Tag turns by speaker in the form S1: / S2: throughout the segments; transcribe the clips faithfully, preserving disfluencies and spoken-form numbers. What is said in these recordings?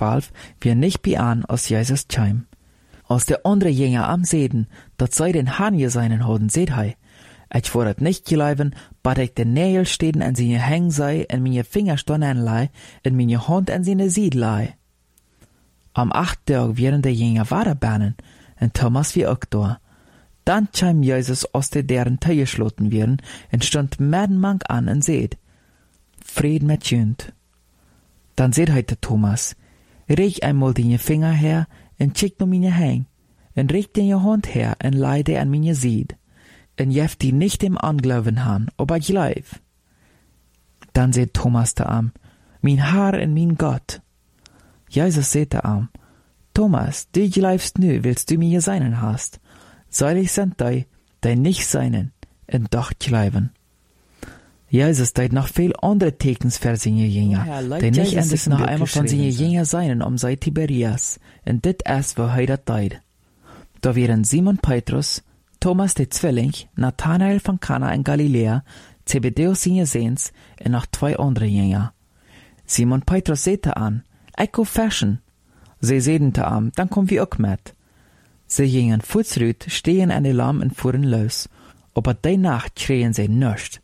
S1: twaalf wir nicht bean aus Jesus Chim. Als der andere Jünger am Seden, dat sei den Hahn seinen Hoden seht hei. Ich vor het nicht geleiben, bat ich den Nägel stehen an seine Häng sei, en meine Finger stonnen lei, en meine Hand an seine Sied lei. Am acht Tag wären der Jünger weiterbernen, en Thomas wie auch da. Dann chim Jesus aus der deren Teile schloten werden, en stund Mädenmank an en seht. Fried mit Jünd. Dann seht heute Thomas, riech einmal deine Finger her, en chick no meine Häng, en riech deine Hand her, en leide an meine Sied. En jeft die nicht im Anglauben han, aber ich leif. Dann seht Thomas da am, mein Haar en mein Gott. Jesus seht da am, Thomas, du leifst nu, willst du mir seinen hast. Seilig sind dei, dei nicht seinen, en doch gleiben. Jesus deit noch viel andere Tekens für seine Jünger, dei nicht endlich noch einmal von seine Jünger seinen um sei Tiberias, en dit es wo hei dat deit. Da wären Simon Petrus, Thomas der Zwilling, Nathanael von Kana in Galiläa, Zebedeus seine Sehns und noch zwei andere Jünger. Simon Petrus sehte an, ich go fashion. Sie sedente am, dann kommen wir auch mit. Sie gingen fußrüt, stehen an der Lamm und fuhren los, aber die Nacht schreien sie nischt.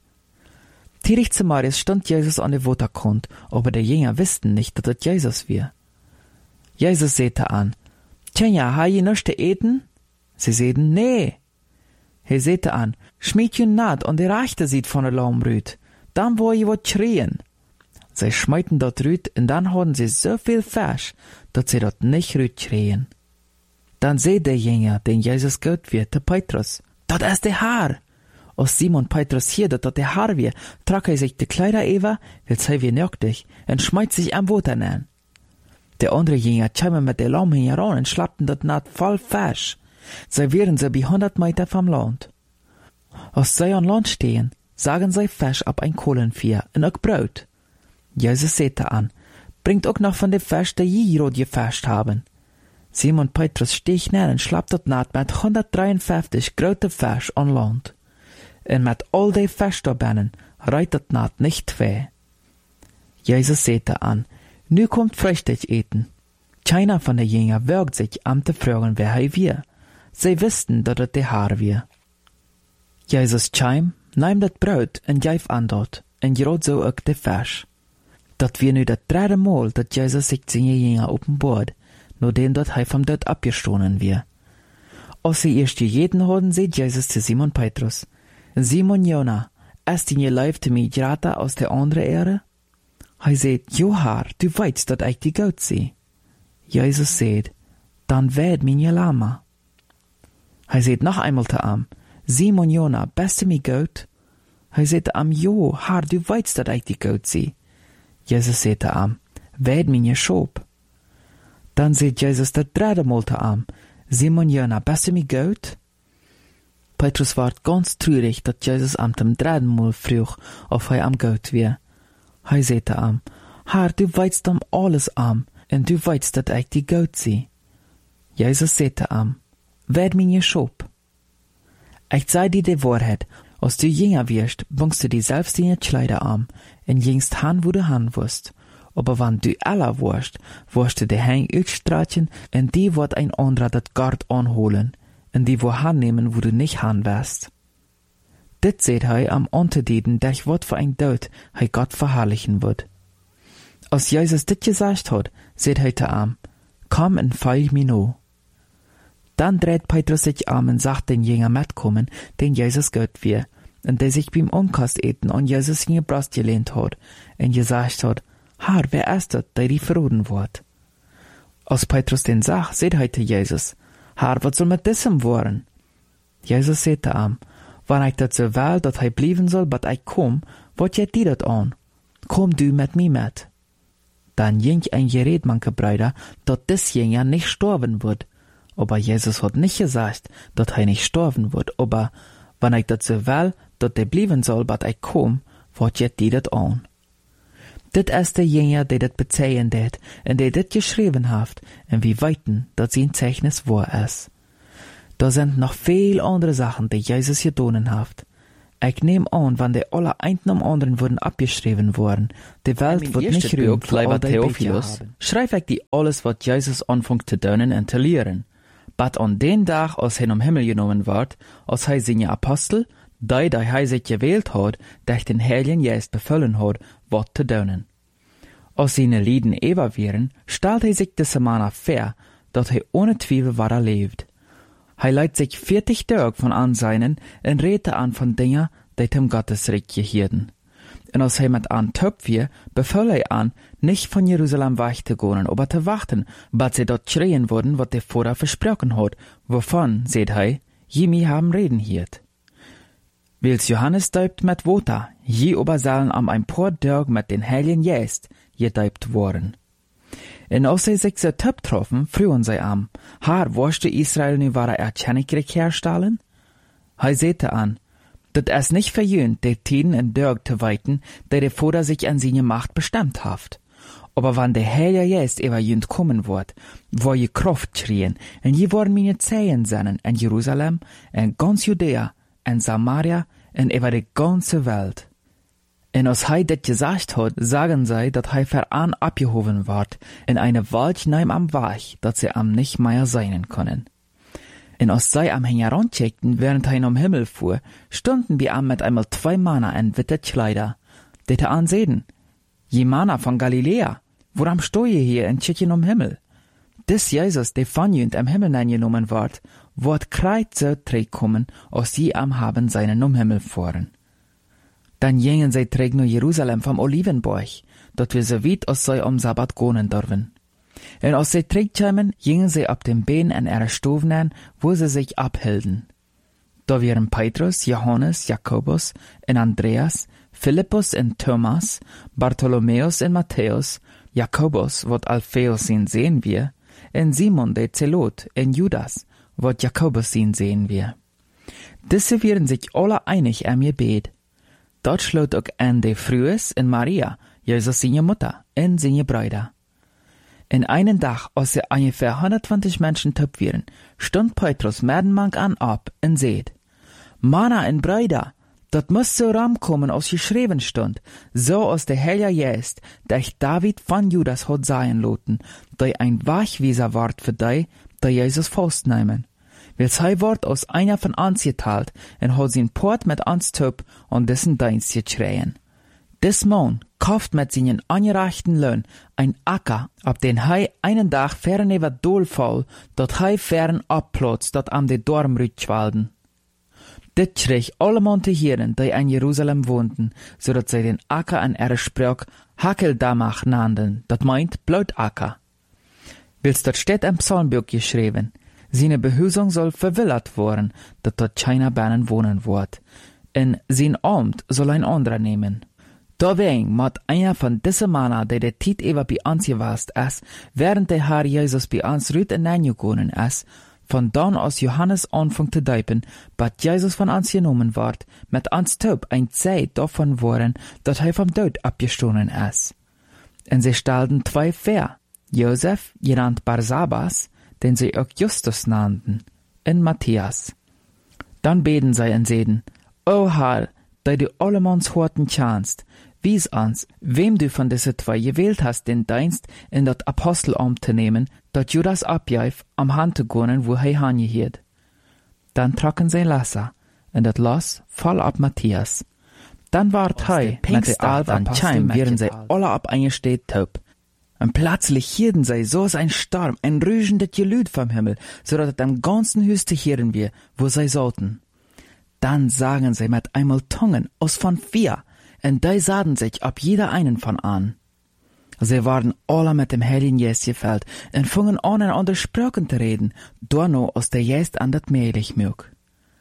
S1: Tirig zu Marius stand Jesus an der Waterkant, aber die Jünger wussten nicht, dass es Jesus war. Jesus sehte an, Tja, ha je nichts zu eten? Sie sehten, nee. He sehte an, schmied je naht und der Rechte sieht von der Lamm rüt, dann wo je wat schreien. Sie schmeiten dort rüt und dann hatten sie so viel Fisch, dass sie dort nicht rüt schreien. Dann seht der Jünger, den Jesus Gott wird, der Petrus, dat ist der Haar. Als Simon Petrus hier, dat dat der Haar wir, trag er sich die Kleider über, will sei wie nöchtig, und schmeit sich am Wasser an. Der andere Jünger kämen mit der Lamm heran und schlappten dat naht voll Fisch. Sie wären so bei hundert Meter vom Land. Als sie an Land stehen, sagen sie Fisch ab ein Kohlenvieh und auch Brot. Jesus sehte an, bringt auch noch von dem Fisch, der je rot gefasst haben. Simon Petrus steht schnell und schlappt dort naht mit hundertdreiundfünfzig große Fisch an Land. Und mit all die Fisch da binnen, reit dort naht nicht weh. Jesus sehte an, nu kommt Frühstück eten. Keiner von den Jüngern wirkt sich am zu fragen, wer er wir. Sie wussten, dass es der Haar wir. Jesus chim, nahm das Brot und gab an dort, und gerot so auch der Fisch. Dat wir nu das dritte Mal, dat Jesus sich seine Jünger offenbart, nur den dort er vom Tod abgestohlen wir. Als sie erst jeden hatten, seht Jesus zu Simon Petrus, Simon Jona, ist in ihr Leib zu mir gerade aus der anderen Erde? Er seht, Johar, du weißt, dat ich die Gott sie. Jesus seht, dann werd mir Lama. Er seht noch einmal zu am, Simon Jona, bist du mir Gott? Er seht am, Jo, Haar, du weißt, dat ich die Gott sie. Jesus seht am, werd mir Schob. Dann seht Jesus das dritte Mal zu am, Simon Jona, bist du mir Gott? Petrus ward ganz traurig, dass Jesus am dem dritten Mal frug, ob er am Gott wär. Er seht am, Herr, du weißt am alles am, und du weißt, dass ich die Gott sie. Jesus seht am, werd mir Schob. Ich sei dir die Wahrheit, als du jünger wirst, bringst du dir selbst deine Kleider an, und jingst han, wo du han wirst. Aber wenn du aller wirst, wirst du die Häng ausstreichen, und die wird ein anderer das Gard anholen, und die wo han nehmen, wo du nicht han wirst. Dit seht hei am Unterdieden, der ich wird für ein Tod, hei Gott verherrlichen wird. Als Jesus dit gesagt hat, seht hei te am, komm und feil mi no. Dann dreht Petrus sich am und sagt den Jünger mitkommen, den Jesus Gott wir, und der sich beim Umkast eten und Jesus in ihr Brust gelehnt hat, und gesagt hat, Herr, wer ist das, der die verroden wird? Als Petrus den sagt, seht heute Jesus, Herr, was soll mit diesem worden? Jesus seht am, wenn ich dat so will, dat hij blieben soll, bat ich komm, wat jet die dat an? Komm du mit mir mit. Dann ging ein Gerät, manche Brüder, dat des Jünger nicht sterben wird. Aber Jesus hat nicht gesagt, dat er nicht sterben wird, aber wenn ich dat so will, dat der blieben soll, bat ich komm, wat jet die dat an? Dit ist der Jünger, der dat bezeihen det, und der dit geschrieben haft, und wir weiten, dat sein Zeichnis wahr ist. Da sind noch viel andere Sachen, die Jesus getan hat. Ich nehm an, wenn die alle einen am anderen würden abgeschrieben worden, die Welt wird nicht ruhig für all die Theophilus, schreib ich die alles, was Jesus anfängt zu tun und zu lehren. But an den Tag, als er am Himmel genommen wird, als er seine Apostel, die, die er sich gewählt hat, durch den Heiligen Geist befüllen hat, was zu tun. Als seine Lieden Eva wären, stellt er sich diese Mann vor, dass er ohne Zweifel weiter lebt. Er leitet sich vierzig Tage von Anseinen und redet an von Dingen, die dem Gottesreich gehören. Und als er mit an Töpf wir, befahl er an, nicht von Jerusalem wegzugehen, aber zu warten, bis sie dort schreien würden, was der Vater versprochen hat, wovon, seht er, je mir haben reden hiert. Wils Johannes däubt mit Wasser, je aber sollen am ein paar Tage mit den Heiligen Geist gedäubt worden. Und als sie sich so Töpf troffen, frühen sie am, Herr, wirst du Israel nu wahre Erkennungsreich herstellen? Er sagte an, dat es nicht verjöhnt, die Tiden in Dörg zu weiten, der der Vater sich an seine Macht bestimmt haft. Aber wann der Heilige Geist über jünd kommen wird, wo je Kraft schrien, und je worden meine Zehen sennen in Jerusalem, in ganz Judäa, in Samaria, und über die ganze Welt. Und als er das gesagt hat, sagen sie, dass er für an abgehoben wird, in eine Welt neim am Weg, dass sie am nicht mehr sein können. Und als sie am Hängeran checkten, während er am Himmel fuhr, stunden wir am mit einmal zwei Männer in witte Kleider, die te ansehen. Je Männer von Galiläa, woran stoje hier in checken am Himmel? Dis Jesus, der von jünd am Himmel eingenommen wird, wird kreit so kommen, als sie am haben seinen am Himmel fuhren. Dann gingen sie träg nur Jerusalem vom Olivenberg, dort wir so weit als sie am Sabbat gehen dürfen. Und als sie trägkämen, gingen sie ab dem Bein an ihre Stufen an, wo sie sich abhielten. Da wären Petrus, Johannes, Jakobus und Andreas, Philippus und Thomas, Bartholomäus und Matthäus, Jakobus, wat Alphaeus ihn sehen wir, und Simon der Zelot und Judas, wat Jakobus ihn sehen wir. Diese wären sich alle einig am Gebet. Dort schloot auch an de Frühes und Maria, Jesus seine Mutter, und seine Brüder. In einen Tag, als sie ungefähr hundertzwanzig Menschen töpf wären, stund Petrus medenmank an ab und seht, Männer und Brüder, dat muss so ramkommen, als geschrieben stund, so als der Heilige Geist, durch David von Judas hat sein loten, der ein Wegweiser ward für die, die Jesus festnehmen. Weil sei wort aus einer von uns geteilt und hat sein Port mit uns töp und dessen Dienst geschreien. Des Mann kauft mit seinen angereichten Lohn ein Acker, ab den hei einen Tag fern über Dolfall, dort hei fern abplotzt, dort am de Dorm rütschwalden. Dit schreich alle Montehieren, die in Jerusalem wohnten, so dat sie den Acker an ihre Sprach Hakeldamach nannten, dat meint Blautacker. Wils dort steht im Psalmbuch geschrieben, seine Behüsung soll verwillert worden, dat dort keiner Bahnen wohnen wird, und sein Amt soll ein anderer nehmen. Deswegen mat einer von diesen Männern, der der Tiet über bei uns gewast ist, während der Herr Jesus bei uns rüt hineingegangen ist, von dann aus Johannes anfängt zu deipen, bis Jesus von uns genommen wird, mit uns taub ein Zeit davon worden, dass er vom Tod abgestoßen ist. Und sie stellten zwei vor, Josef, genannt Barsabas, den sie auch Justus nannten, und Matthias. Dann beten sie und sehen, O Herr, da du allemans Horten kannst, wies uns, wem du von diesen zwei gewählt hast, den Dienst in das Apostelamt zu nehmen, dat Judas abjeif am Hand zu gehen, wo er hingehiert. Dann trocken sie Lasser, und das Lass fall ab Matthias. Dann ward hei, mit der Alp an Chaim, wären sie alle ab eingesteht taub. Und plötzlich hierden sie so ein Sturm, ein rügendes Gelüt vom Himmel, so dass es am ganzen Hüste hören wir, wo sie sollten. Dann sagen sie mit einmal Tungen aus von vier, und die sahen sich ab jeder einen von an. Sie waren alle mit dem Heiligen Geist gefüllt und fingen an, in andere Sprachen zu reden, da noch aus der Geist an das möglich mög.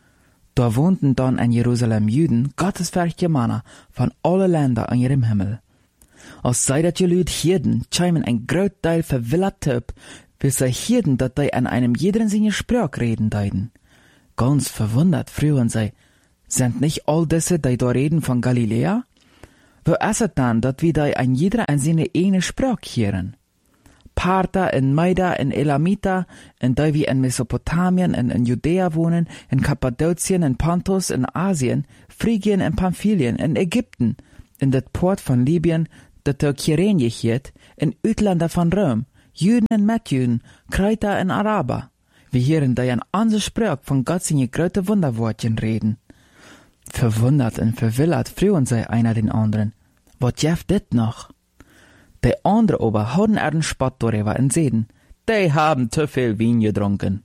S1: Da wohnten dann in Jerusalem Juden, gottesfürchtige Männer von allen Ländern an ihrem Himmel. Als sie das Gelüt hierden, scheimen ein groot Teil verwillert Typ, bis sie hierden, dass die an einem jeden seine Sprach reden deuten. Ganz verwundert frühen sie, sind nicht all diese, die da reden von Galiläa? Wo ist es dann, dass wir da ein jeder an seine eigene Sprach hören? Parther, in Meida, in Elamita, in die wie in Mesopotamien, in, in Judäa wohnen, in Kappadokien, in Pontus, in Asien, Phrygien, in Pamphylien, in Ägypten, in det Port von Libyen, dat der Kyrene hiet, in Utländer von Rom, Juden en Metjuden, Kreuter en Araber. Wir hören da ein andere Sprach von Gott seine große Wunderwortchen reden. Verwundert und verwillert frühen sei einer den anderen. Wat jeft dit noch? Die andere aber hauden er den Spott darüber und sehen, die haben zu viel Wein getrunken.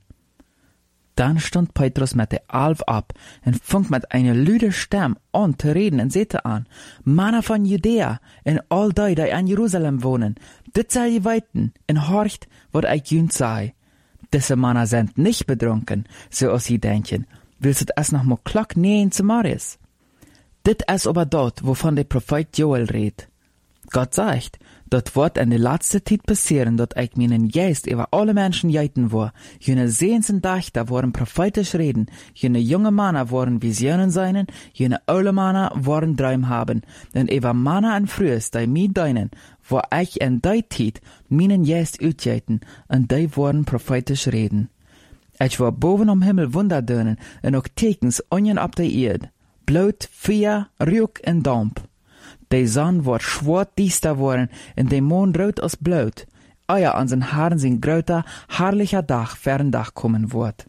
S1: Dann stund Petrus mit der Alf ab und fing mit einer lüden Stimme an zu reden und sagte an, Männer von Judäa und all die, die an Jerusalem wohnen, dit soll je weiten und horcht, wat ich jünd sei. Diese Männer sind nicht betrunken, so als sie denken, willst du es noch mal klock nähen zu Marius? Dit ist aber dort, wovon der Prophet Joel redet. Gott sagt, dort wird in der letzten Zeit passieren, dass ich meinen Geist über alle Menschen jeiten war. Jene Sehens und Dächter waren prophetisch reden, jene junge Männer waren Visionen seinen, jene alte Männer waren Träume haben, denn über Männer und Frühes, die mir deinen, wo ich in der Zeit meinen Geist utjeiten, und die waren prophetisch reden. Ich war boven am Himmel Wunderdönen und auch Tekens onjen ab der Erde, Blut, Feuer, Rauch und Dampf. Die Sonne war schwarz düster worden und der Mond rot als Blut, ehe an den Haaren sein größer, herrlicher Dach Ferndach kommen wird.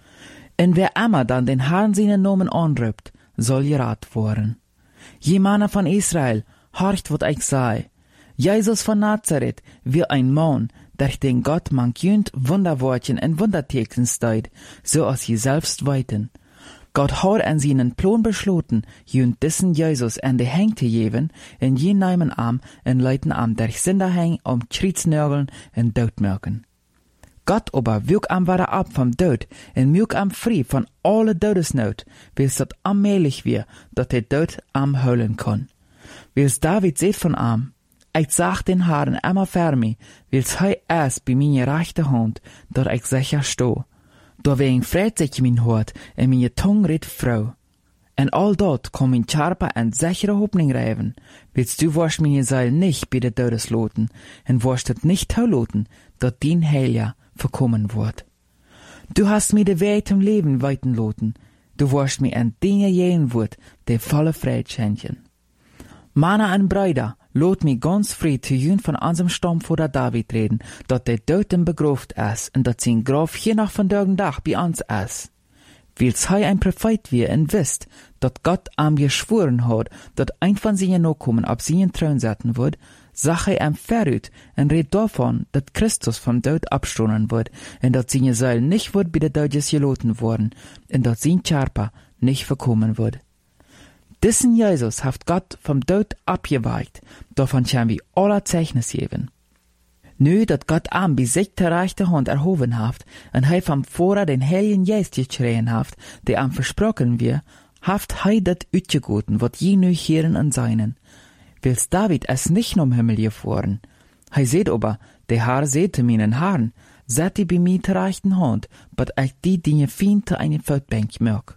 S1: Und wer immer dann den Herrn seinen Namen anruft, soll gerat worden. Je Männer von Israel, horcht, wat ich sei. Jesus von Nazareth, wie ein Mann, durch den Gott manchünd Wunderwortchen und Wundertekens steht, so als je selbst weiten. Gott hat an seinen Plan beschlossen, jünd diesen Jesus an die Hänge zu geben, in je nehmen Arm und leiten am durch Sinderhäng um Schritznörgeln und Todmörken. Gott aber wüg am wieder ab vom Tod und mög am frei von alle Todesnot, wils dat allmählich wir, dat der Tod am heulen kann. Wils David seht von am, ich sag den Herrn immer für mich, wils hei erst bei meine rechte Hand, dat ich sicher sto. Doorwegen freut sich mein Hort und meine Tongue redt Frau. Und all dort kann mein Charpa en sichere Hoffnung reiben, willst du wirst meine Seil nicht bei der Todes loten, und wirst het nicht tauloten, dat dein Heilja verkommen wird. Du hast mir de Weg zum Leben weiten loten, du wirst mir en Dinge jenen wird, de volle Freude schenken. Männer und Brüder, lot mi ganz frei zu jün von unserem Stamm vor der David reden, dat der Toten begraft ist und dat sein Graf hier noch von Tag Dach bei uns ist. Weil's hei ein Prophet wir und wisst, dat Gott am geschworen hat, dat ein von seinen Nachkommen ab seinen Thron setzen wird, sag er am verrüt und red davon, dat Christus vom Tod abstoßen wird und dat seine Seil nicht wird bei der Deutsches geloten worden und dat sein Charpa nicht verkommen wird. Diesen Jesus haft Gott vom Tod abgeweicht, davon scham wir aller Zeichnis geben. Nu, dat Gott am bei sich der rechte Hand erhoben haft, und hei vom Vorher den Heiligen Geist geschrien haft, der am versprochen wir, haft hei dat utgegoten, wat je nu hören an seinen. Wils David es nicht nom Himmel gefahren. Hei seht aber, der Herr sehte meinen Herrn, seit die bei mir der rechten Hand, bat ich die Dinge fein zu eine Feldbank mög.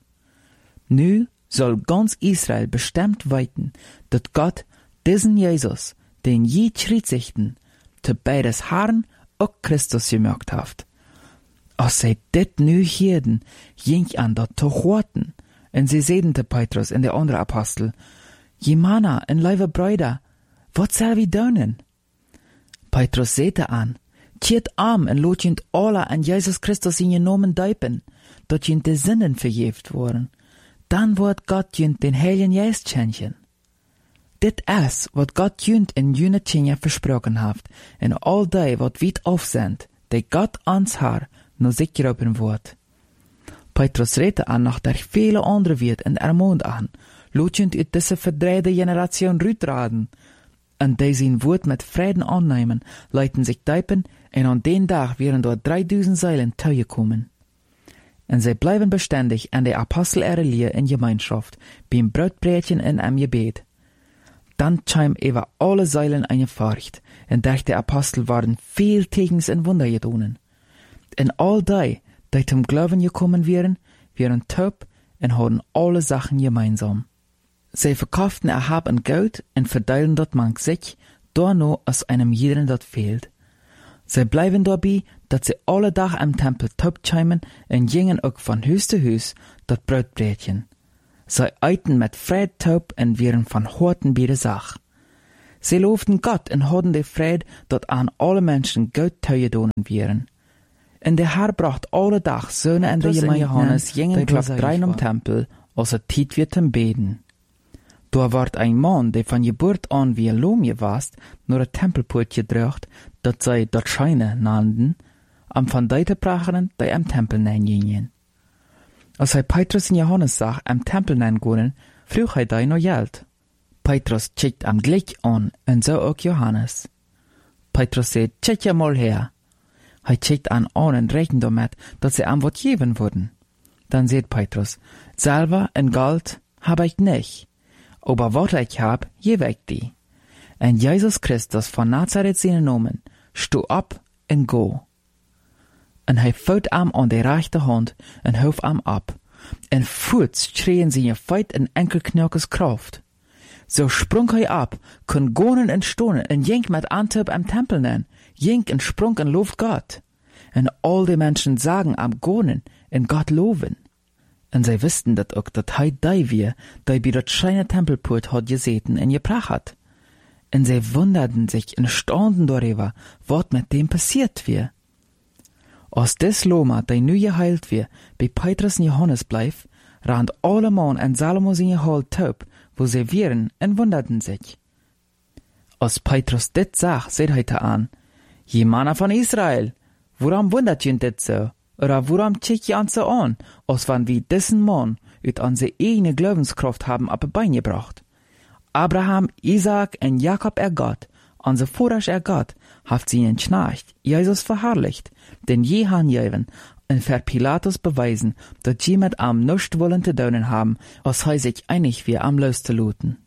S1: Nu, soll ganz Israel bestimmt weiten, dat Gott diesen Jesus, den je Schrittsichten, zu beides Herrn auch Christus gemerkt haft. Als sie dit nu hierden, ging an dat zu horten, und sie sehen te Petrus und der andere Apostel, je Männer und liebe Brüder, wat soll wir tun? Petrus sehte an, tiert arm und lot jint alle an Jesus Christus in Namen deipen, dat jint de Sinnen verjeft worden. Dann wird Gott jünd den Heiligen Geist schenken. Dit is wat Gott jünd in jüne Tjenja versprochen haft, en all die wat weit auf sind, die Gott ans Haar no sich geropen wird. Petrus redte an nach der viele andere wird und ermahnt an, lot jünd ut diese verdreide Generation rütraden, und die sein Wort mit Frieden annehmen, leiten sich deipen, und an den Tag wären dort dreitausend Seilen Teuer kommen. Und sie bleiben beständig an der Apostel ihrer Lehre in Gemeinschaft, beim Brotbrötchen und am Gebet. Dann scheim über alle Seilen eine Furcht, und durch die Apostel waren viel Tegens und Wunder getan. Und all die, die zum Glauben gekommen wären, wären taub und hatten alle Sachen gemeinsam. Sie verkauften erhaben Geld und verteilen dort manch sich, da nur aus einem jeden dort fehlt. Sie bleiben dabei, dat sie alle Tag am Tempel taub cheimen en gingen ook van huis te huis dat Brot breetjen. Sie eiten met Fried taub en wieren van Horten bij de Sach. Sie loofden Gott en hadden de Fried dat aan alle Menschen gut teuje donen wieren. En de Herr bracht alle Dag Söhne en de Johannes gingen klap drein om Tempel, als het tijd weer te beden. Daar wordt een man, die van geboorte aan wie een loom was, naar het tempelpoortje draagt, dat zij dat Scheine nannten, am van die te prachen, die am Tempel nein gingen. Als hij Petrus en Johannes zag am Tempel nein gonen, vroeg hij die nog geld. Petrus checkt am gleich an, en zo ook Johannes. Petrus zei, check je mal her. Hij checkt an an en rechnet damit, dat ze am wat geven worden. Dan zei Petrus, Silber en Gold hab ich nicht, aber wat ich hab, gebe ich die. En Jesus Christus van Nazareth zijn Namen, sto op en go. En hij vouwt am aan de rechte hand en hoef am ab. En voets schreien zijn feit en enkelknokes kraft. So sprung hij ab, kon gonen en stonen en jenk met Antwerp am Tempel nen, jenk en sprung en looft Gott. En al die Menschen sagen am gonen en Gott loven. En zij wisten dat ook dat hij die weer, die bij dat scheine Tempelpoort had gezeten en gepracht had. En zij wunderden sich en staunden darüber, wat met dem passiert weer. Als des Loma, die nu geheilt weer, bij Petrus en Johannes blijft, rand alle man en Salomo zijn gehaald taub, wo sie wären, en wunderten sich. Als Petrus dit zag, zei hij te aan, Je Mann van Israel, waarom wundert je dit zo? Oder waarom check je ons so an, als wann wie diesen Mann uit onze eigene Glaubenskraft haben op een Bein gebracht? Abraham, Isaac en Jakob er Gott, onze Vorasch er Gott, haft sie in Schnarcht, Jesus verherrlicht, den je han jeven, en ver Pilatus beweisen, dat je met am nuscht wollen te duinen haben, als hij sich einig wie am los te looten.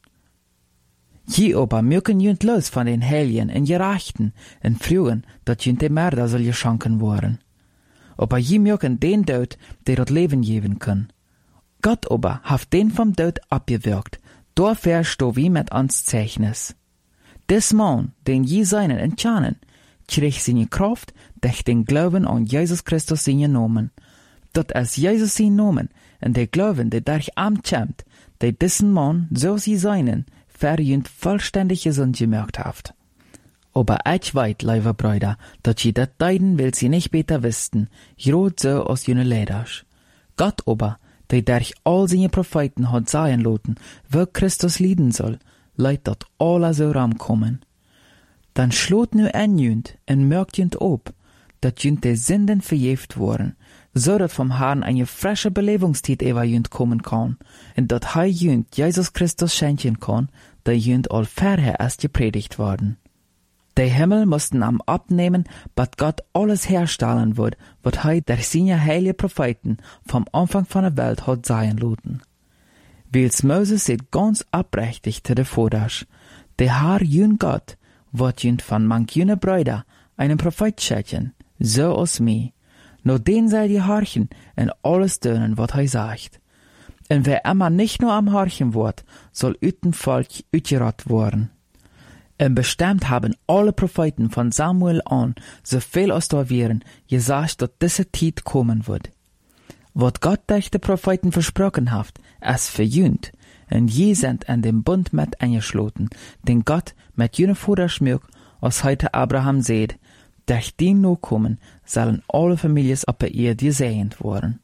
S1: Je aber mögen jünt los von den Helien en Gerechten, en frühen, dat jünt de Mörder soll geschanken worden. Aber je mögen den Tod, der dat Leben geben kann. Gott aber haft den vom Tod abgewirkt, dafür sto wie mit ans Zeichnis. Des Mann, den je seinen entschahnen, kreeg seine Kraft durch den Glauben an Jesus Christus seine Namen. Dat als Jesus sein Namen en der Glauben, der durch am kämmt, der diesen Mann, so sie seinen, verjünt vollständig gesund gemerkt haft. Aber ich weit, liebe Brüder, dat je dat deiden will sie nicht besser wisten, grot so aus jene Leders. Gott aber, der durch all seine Propheten hat sagen lassen, wo Christus lieden soll, leid dat alle so ramkommen. Dann schlot nu en jünt en merkt jünt op, dat jünt de Sünden verjeft worden, so dat vom Herrn eine frische Belebungstiet über jünt kommen kann, en dat hij jünt Jesus Christus schenken kann, der jünt all vorher erst gepredigt worden. Der Himmel mussten am abnehmen, bat Gott alles herstellen wird, wat hij durch seine heilige Propheten vom Anfang von der Welt hat sein lassen. Wils Moses sieht ganz abrechtig zu der Vordersch, der Herr jün Gott, wat jünt von manch jüne Brüder einen Prophet schätzen, so aus mir. Nur den sei die Horchen en alles tönen, wat hij sagt. En wer immer nicht nur am Horchen wird, soll üten Volk utgerat worden. En bestimmt haben alle Propheten von Samuel an, so viel als da wären, gesagt, dass diese Zeit kommen wird. Wat Gott durch die Propheten versprochen hat, es verjünt, en je sind an dem Bund mit eingeschloten, den Gott mit jene Vorderschmück, als heute Abraham seht, durch den Nachkommen sollen alle Familien auf der Erde gesegnet worden.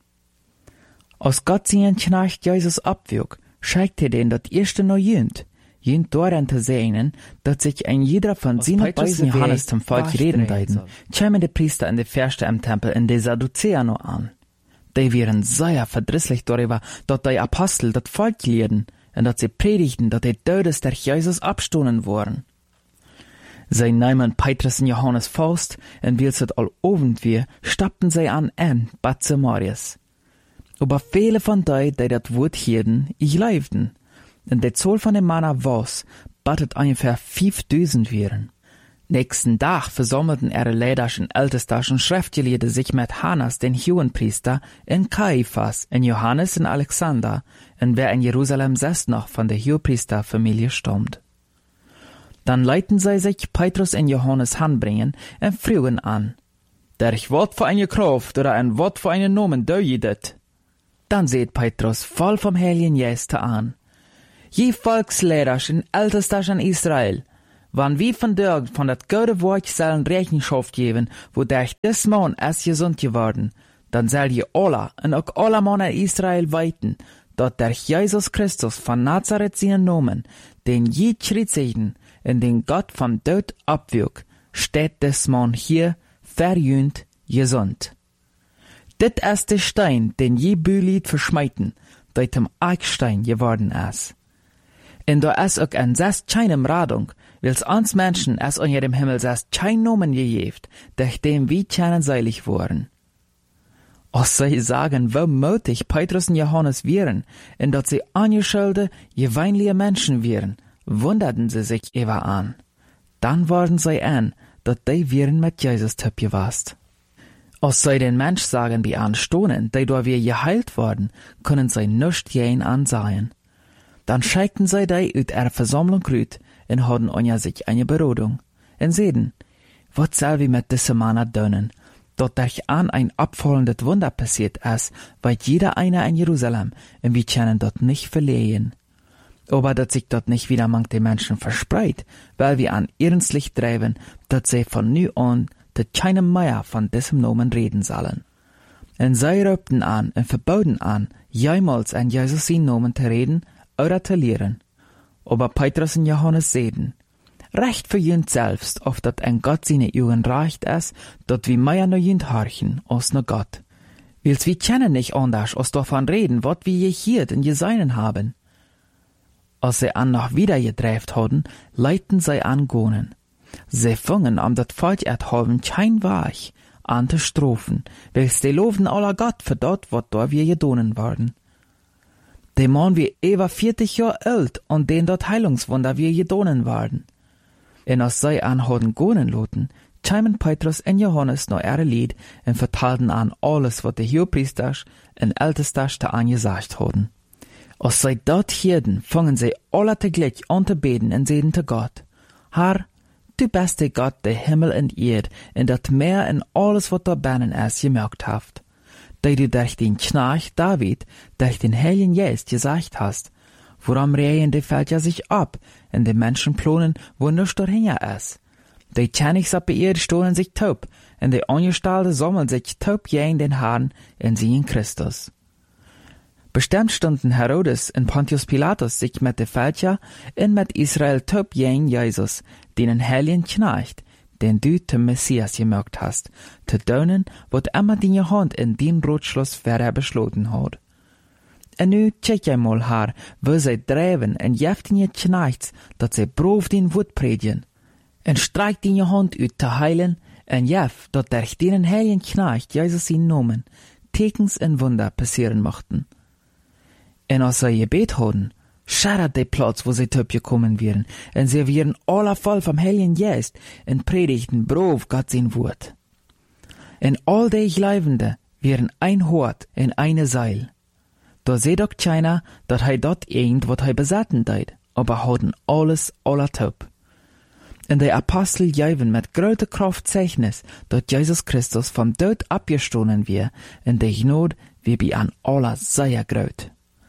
S1: Als Gott seinen Knecht Jesus abwirkt, schickt er den das erste noch jünt, jünt daran zu sehen, dass sich ein jeder von seinen Beisen Johannes zum Volk reden deuten, kämen die Priester in die Fürsten im Tempel in die Sadduzäer noch an. Die wären sehr verdrisslich darüber, dass die Apostel das Volk lehrten, und dass sie predigten, dass die Todes durch Jesus abstohlen wurden. Sie nahmen Petrus und Johannes Faust, und wie es all Abend wir, stappten sie an en Bad Samarias. Aber viele von denen, die das Wort hörten, ich leibten, und der Zahl von den Männern was, battet ungefähr fünftausend wären. Nächsten Tag versammelten ihre Leiders und Ältester und Schriftgelehrte sich mit Hannas, den Hohenpriester, in Kaiphas, in Johannes und Alexander, und wer in Jerusalem selbst noch von der Hohenpriesterfamilie stammt. Dann leiten sie sich Petrus und Johannes hanbringen und fragen an, «Derch wat für eine Kraft oder ein wat für einen Namen do je dit?» Dann seht Petrus voll vom Heiligen Geist an, «Je Volksleiders en Ältesters in Israel, wann wie von dort von dat gute Wort sollen Rechenschaft geben, wo durch des Mann es gesund geworden, dann soll je alle und auch alle Männer Israel weiten, dat durch Jesus Christus von Nazareth seinen Namen, den je schritzigten, in den Gott vom Tod abwürg, steht des Mann hier verjühnt gesund. Dit ist der Stein, den je Bülied verschmeiten, dat dem Eichstein geworden ist. Und da ist auch ein sest keinem Radung, wils uns Menschen es unter dem Himmel sest kein Nomen gegeft, durch dem wir keinen seilig wurden. Als sie sagen, wo mutig Petrus und Johannes wären, und dat sie angeschulde, geweinliche Menschen wären, wunderten sie sich ewa an. Dann waren sie an, dat die wären mit Jesus töp gewast. Als sie den Mensch sagen, wie anstohnen, die da wir geheilt worden, können sie nicht jen ansehen. Dann schickten sie die uit ihrer Versammlung rüt und hatten anja sich eine Berodung. Und sehen, wat soll wir mit diesem Mann dönen, dat durch an ein abfallendes Wunder passiert ist, weil jeder einer in Jerusalem, und wir können dort nicht verlehen. Aber dat sich dort nicht wieder manch die Menschen verspreit, weil wir an ernstlich treiben, dat sie von nu an de keinem mehr von diesem Namen reden sollen. Und sie rübten an und verboten an, jemals an Jesus seinen Namen zu reden oder zu lehren. Aber Petrus und Johannes sehen, recht für jünd selbst, auf dat ein Gott seine Jugend reicht ist, dat wir mehr no jünd horchen, als no Gott. Wils wir kennen nicht anders, als davon reden, wat wir je hier in Jesainen haben. Als sie an noch wieder gedreift hatten, leiten sie an gonen. Sie fingen am dat Volk erdhaben kein Weich an zu Strophen, wils die loven aller Gott für dort, wat da wir gedonen worden. Der Mann wie über vierzig Jahre alt und den dort Heilungswunder wir gedonen waren. Und als sie an hatten gonen loten, chimen Petrus und Johannes noch ihre Lied und vertalten an alles, was die Hohepriesters und Ältesters da angesagt hatten. Als sie dort hierden, fangen sie alle teglich an zu beten und sehen zu Gott, Herr, du bist der Gott, der Himmel und Erd, und dat Meer und alles, was da binnen ist, gemerkt haft. Da du durch den Knarch David, durch den Heiligen Geist gesagt hast, woran rehen die Völker sich ab, und die Menschen plonen, wo nichts dahinter ist. Die Königs ab ihr stohlen sich taub, und die Angestellte sammeln sich taub gegen den Herrn in sie in Christus. Bestimmt stunden Herodes und Pontius Pilatus sich mit den Völker und mit Israel taub gegen Jesus, den Heiligen Knecht, den du zum Messias gemerkt hast, zu tun, wat immer deine Hand in den Ratschluss wer beschlossen hat. Und nu check je mal haar, wo sie treiben und jeft in je Knechts, dat sie brav den Wut predigen. Und streik deine Hand ut zu heilen, und jeft, dat durch den Heiligen Knecht Jesus ihn nomen, Tekens und Wunder passieren mochten. Und als sie gebet hatten, schadert der Platz, wo sie töp gekommen wären, und sie wären alle voll vom Heiligen Geist und predigten brav Gott sein Wort. Und all die Gleibende wären ein Hort in eine Seil. Da seht doch keiner, dat hei dort irgend wat hei besatten deit, aber hauten alles aller töp. Und die Apostel geben mit größter Kraft Zeichnis, dat Jesus Christus vom Tod abgestohlen wir, und die Gnade wir bi an aller sehr gröt.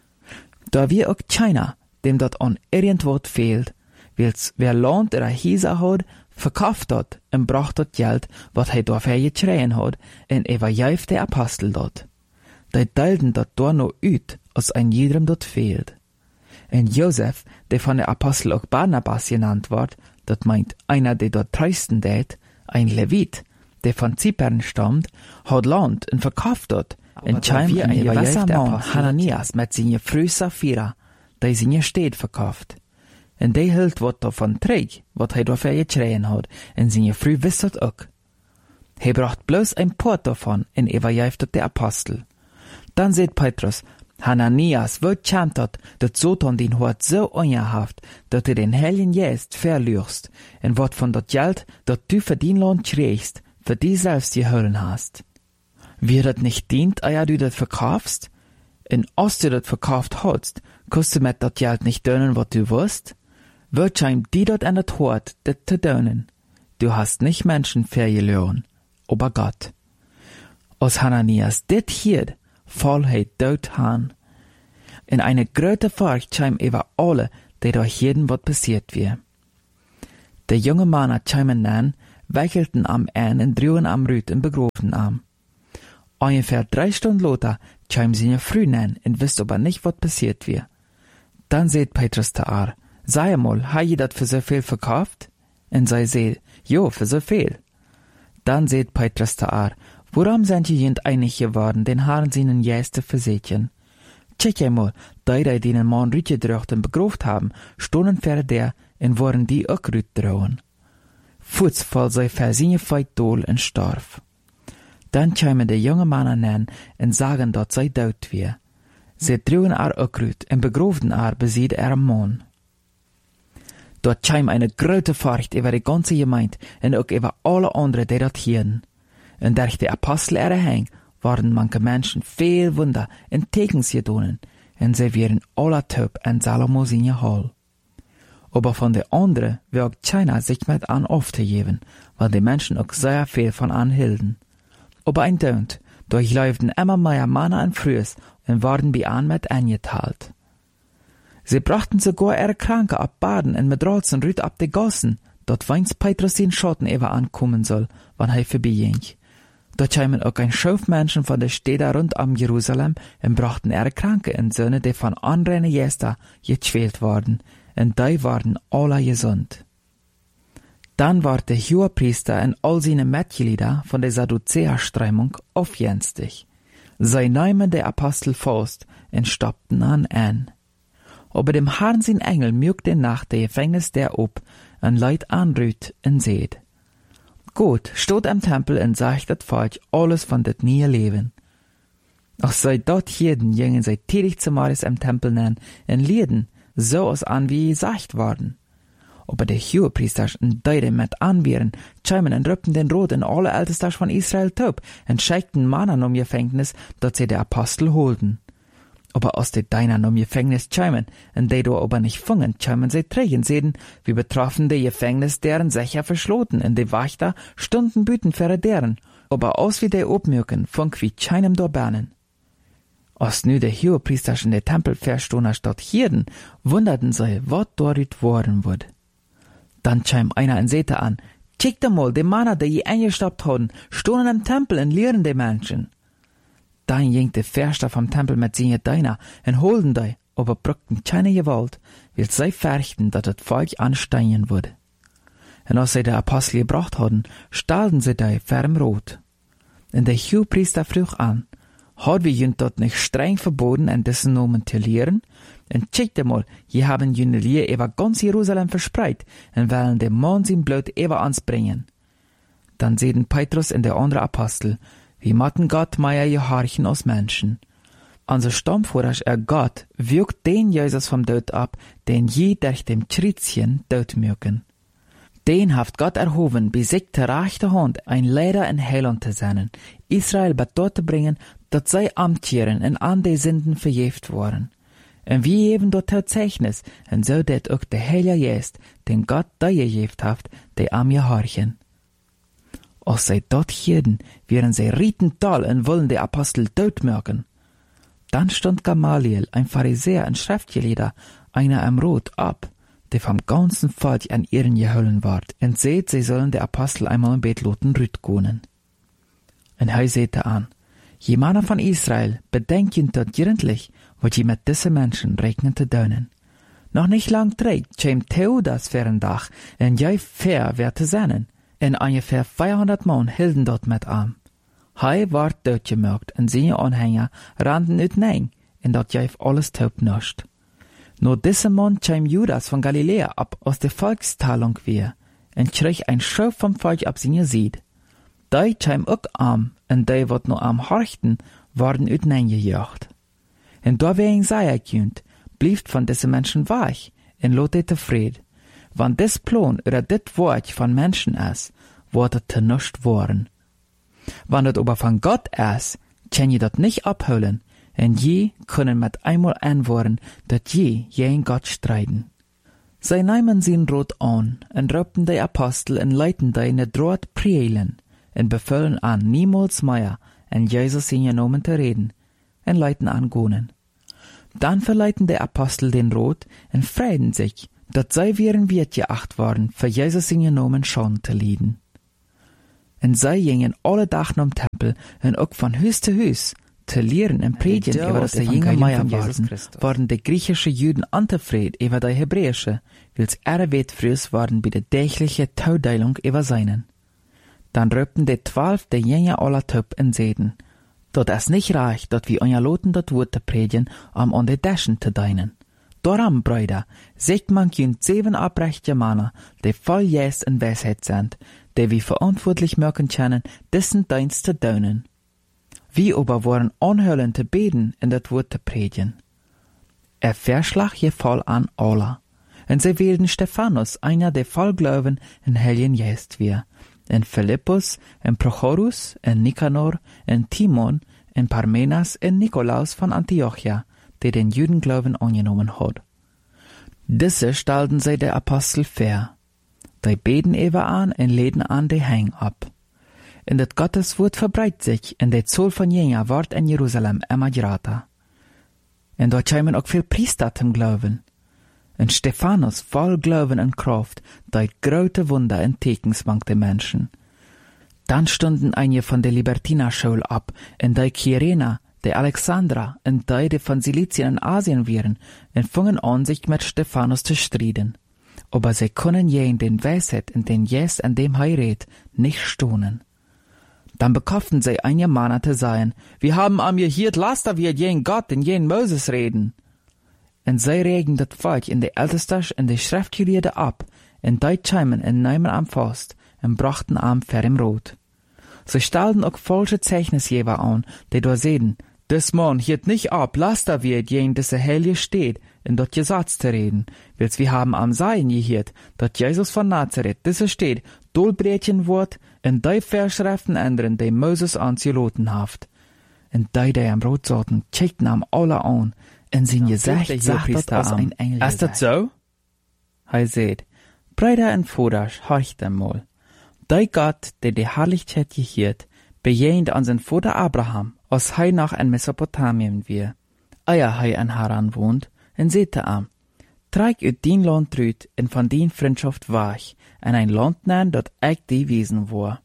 S1: Da wir auch keiner, dem dort an irgendwas fehlt, wils wer Land oder Hiese hat, verkauft dort und bracht dort Geld, wat hei dafür getreien hat, und überjäuft der Apostel dort. Die teilten dort da noch ut, als ein jedem dort fehlt. Und Josef, der von der Apostel auch Barnabas genannt wird, dat meint einer, der dort treisten tät, ein Levit, der von Zypern stammt, hat Land und verkauft dort, und scheint wie ein gewisser Mann Hananias mit seiner Frau Sapphira, der seine Städt verkauft. Und der hielt wat davon träg, wat er dafür getreien hat, und seine Frau wisst dat auch. Er bracht bloß ein Port davon, und überjäuft der Apostel. Dann seht Petrus, Hananias, wo kämt dat, dat Satan den Hort so ungehaft, dat er den Heiligen Geist verlierst, und wat von dat Geld, dat du für den Lohn kriegst, für die selbst geholen hast. Wie dat nicht dient, eia du dat verkaufst? Und als du dat verkauft hast, kannst du mit dat Geld nicht tun, wat du willst? wird scheim die dort an der Tod, dit te dönen. Du hast nicht Menschen verloren, aber Gott. Aus Hananias dit hier, Vollheit dort han. In eine große Furcht scheim über alle, die durch jeden wat passiert wir. Der junge Mann hat scheimen nan, wechelten am Ein und drüben am Rüt und begroven am. Ungefähr drei Stunden later scheim sie ja früh nan und wisst aber nicht, wat passiert wir. Dann seht Petrus da ar, sei mal, ha je dat für so viel verkauft? Und sei seht, jo, für so viel. Dann seht Petrus da ar, worum sind die jent einig geworden, den Haaren sie in jäste versetjen. Check einmal, die, die den Mann Rütje dröcht und begroft haben, stonden ver der, und waren die auch Rüt drohen. Futs fall sei versinje feit dol und starf. Dann kämen die junge Männer nen und sagen, dat sei dood wie. Sie drohen ar auch Rüt und begroften ar besied er am Mann. Dort käm eine große Furcht über die ganze Gemeinde und auch über alle anderen, die dort hielten. Und durch die Apostel erhäng, waren manche Menschen viel Wunder und Tekens gedonen, und sie wären alle taub in Salomo seine Hall. Aber von den anderen wirkt keiner sich mit an aufzugeben, weil die Menschen auch sehr viel von anhielten. Aber ein Dönt, durchläuften immer mehr Männer und Frühs und waren bei an mit angeteilt. Sie brachten sogar ihre Kranke ab Baden und mit Rotz und Rüt ab die Gossen, dort weins Petrus den Schotten über ankommen soll, wann er vorbeiging. Dort kämen auch ein Schauf Menschen von der Städte rund um Jerusalem und brachten ihre Kranke und Söhne, die von anderen Jäster gequält worden, und die waren alle gesund. Dann war der Hohepriester und all seine Mitglieder von der Sadduzäer-Strömung aufjenstig. Sie nahmen der Apostel fast und stoppten an an. Aber dem Herrn sein Engel mögt den Nacht der Gefängnis der ob und Leut anrüht und seht. Gut, steht am Tempel und sagt dat Volk alles von dat nie Leben. Auch sei dort jeden jingen sei tätig zum Mordes am Tempel nennen und lieden, so aus an wie gesagt worden. Aber der Hohepriester und die, die mit anwehren, schämen und rüppten den Rot und alle Ältesten von Israel taub und schickten Mannen um Gefängnis, dat sie der Apostel holten. Aber aus de Deiner um Gefängnis schämen, und die do aber nicht fungen, schämen sie trägen sehen, wie betroffen de Gefängnis deren sicher verschloten, und de Wächter stunden büten für deren, aber aus wie de obmürken, funk wie keinem do bernen. Als nu de Hohepriester in de Tempel verstohner statt hierden, wunderten sie, wat dort worden wird. Dann schäm einer in Sete an, check da mal, de Männer, die je eingestoppt haben, stohnen am Tempel und lehren de Menschen. Dann ging der Förster vom Tempel mit seinen Diener und holten die, aber brückten keine Gewalt, weil sie fürchten, dass das Volk ansteigen würde. Und als sie die Apostel gebracht hatten, stahlten sie die ferm rot. Und der Hohepriester frug an, hat wir jünt dort nicht streng verboten, an dessen Namen zu lehren? Und checkte mal, je haben jüne Lehr über ganz Jerusalem verspreit und wollen dem Mann sein Blut über uns bringen. Dann sehen Petrus und der andere Apostel, wie matten Gott meier gehorchen aus Menschen. Unser Stammführer, er Gott, wirkt den Jesus vom Tod ab, den je durch dem Schritzchen Tod mögen. Den haft Gott erhoben, bei sich der rechte Hand ein Leder in Heiland zu sein, Israel dort zu bringen, dat sei amtieren und an die Sünden verjeft worden. Und wie eben dort Zeichnis, und so det auch der Heilige Geist, den Gott da gejeft haft, die am gehorchen. Als sie dort hielten, wären sie rieten toll und wollen die Apostel tot mögen. Dann stand Gamaliel, ein Pharisäer und Schriftgelehrter, einer am Rot, ab, der vom ganzen Volk an ihren gehollen ward, und seht, sie sollen die Apostel einmal im Bett loten rüt gonen. Und er sehte an, je Männer von Israel, bedenken dort gründlich, wat je mit diesen Menschen regnen zu dönen. Noch nicht lang trägt, käm Theudas für ein Dach, und jei fair wird zu seinen. En ungefähr vierhundert Mann hielten dort mit an. Hij ward doodgemerkt en zijn Anhänger rannten uiteen en dat jäif alles taub nascht. Nur diese Mann käm Judas von Galiläa ab aus der Volkstalung wir en krieg ein Schau vom Volk ab seine Sied. Die käm auch am en die, wat nur am horchten, worden uiteen gejacht. En da wegen sei er kühnt, blieft von diese Menschen weich en lote tevreden. Wann des Plan oder dit Wort von Menschen ist, wird es zu nichts worden. Wann das aber von Gott ist, kann je das nicht abholen, und je können mit einmal antworten, dass je gegen Gott streiten. Zij namen zijn rood aan en roepten de apostel en leiten die in het rood prielen en bevelden aan niemals meer en Jezus in je namen te reden en leiten aan gonen. Dan verleiten de apostel den rood en vreiden zich dat zij weer een weertje acht waren voor Jezus in je namen schon te leiden. En zij gingen alle dag naar de tempel en ook van huis te huis te leren en predigen over dat de jonge Meier waren, waren de Griechische Juden ontevreden over de Hebräische, wils er wetfrüs waren bij de degelijke Taudeilung over seinen. Dan rupten de twaalf de Jünger aller Tup en zeiden, dat es nicht reicht, dat wir euer Loten dat Wort te predigen, um an de Daschen te deinen. Darum, Brüder, seht man jünd zeven oprechte Männer, die voll Jes en Weisheit sind, die wir verantwortlich machen können, dessen Dienst te duinen. Wir aber waren anhören te beten en dat Wort te predigen. Er verschlag je voll an alle, en sie wählten Stephanus, einer der voll Glauben en Heiligen Geist wir, en Philippus, en Prochorus, en Nikanor, en Timon, en Parmenas, en Nikolaus von Antiochia, der den Judenglauben angenommen hat. Diese stellten sie der Apostel vor. Die beten ewer an en leden an de Hang ab. En dat Gotteswort verbreitet sich, en de Zoll von Jünger ward in Jerusalem immer größer. En dort kämen auch viel Priester zum Glauben. En Stephanus voll Glauben en Kraft, deut grote Wunder en Tekens mang de Menschen. Dann stunden einige von der Libertinerschule ab, en die Kyrena, die Alexandra, en die, die von Silizien in Asien wären, en fingen an, sich mit Stephanus zu striden. Aber sie können je in den Weisheit in den Jes an dem Heirat nicht stohnen. Dann bekauften sie einige Männer zu sein, wir haben am je hier Laster wie jen Gott und jen Moses reden. En zij regen dat Volk in de Ältestas en de Schriftgeleerden ab, en die scheimen en nemen am vast, en brachten am ver im Rot. Sie stellten auch falsche Zeichnisgeber an, die da sehen, des Mann hielt nicht ab, Laster wird jen diese Heilige steht, in dort Gesetz zu reden, wils wir haben am Sein gehiert, dat Jesus von Nazareth, diese steht, Dolbrätchen wort, en die Verschriften ändern, die Moses ans geloten haft. En die, die am Rot saßen, checkten am alle an, en zijn gezicht zag dat als een engel. Is dat zo? Hij zei, Brüder en Vaders, horcht einmal. Die Gott, der die Herrlichkeit gehiert, bejehend an sein Vater Abraham, als hij nach in Mesopotamien wir. Eier hij in Haran wohnt, en zette am, trag uit dien Land rüt en van dien Freundschaft weg, en ein Land nein, dat ik die wesen war.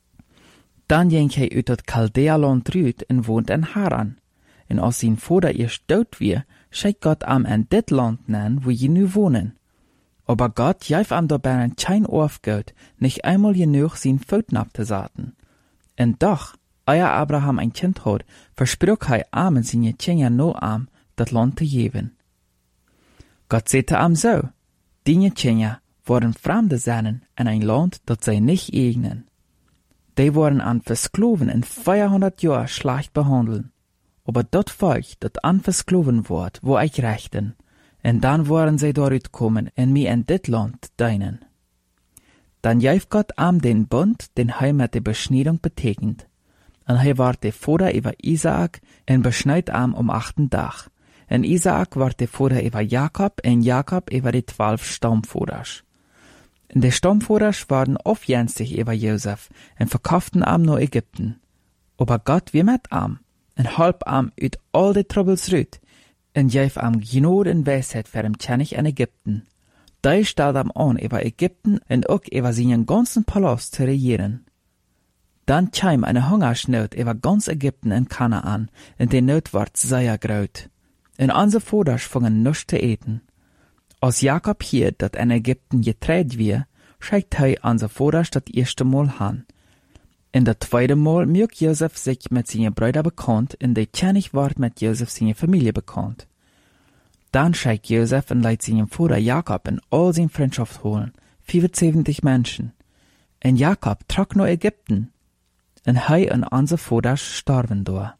S1: Dan ging hij uit dat Chaldea-Land rüt en wohnt in Haran. En als zijn vader eerst dood weer, scheidt Gott am in dit land nennen, wo je nu wohnen. Aber Gott jäif am dabei ein kein Aufgeld, nicht einmal genug sein Voetnap te zaten. En doch, euer Abraham ein Kind hat, versprach hij am en zijn Kinder no am, dat land te geven. Gott sagte am so, die Kinder waren Fremde seinen in ein Land, dat zij nicht eignen. Die waren an Verskloven in vierhundert Jahren schlecht behandelt. Aber dat Volk, dat an verskloven wordt, wo ich rechten, en dan waren zij daaruit komen en mij in dit land dienen. Dan jäif Gott am den Bund, den hij met de beschneidung betekent. En hij ward de vader über Isaak en beschneid am um achten dag. En Isaak ward de vader über Jakob en Jakob über de twaalf stamvaders. En de stamvaders waren afjenstig über Josef en verkauften am naar Ägypten. Aber Gott wie met am. En halp am uit al de troubles rut, en jäif am Gnade en Weisheit für hem König in Ägypten. Die stellt am an, über Ägypten en ook über seinen ganzen Palast zu regieren. Dann kam eine Hungersnot über ganz Ägypten en Kanaan, en die Not ward sehr groß. En onze vaders fingen nichts zu eten. Als Jakob hier, dat in Ägypten getreid wir, schickt hij onze vaders dat erste Mal han. In der zweite Mal mögt Josef sich mit seinen Brüdern bekannt, und der König ward mit Josef seine Familie bekannt. Dann schickt Josef und leitet seinen Vater Jakob in all seine Freundschaft holen, vierundsiebzig Menschen. Und Jakob trug nach Ägypten, und hij und unsere Vater starben da.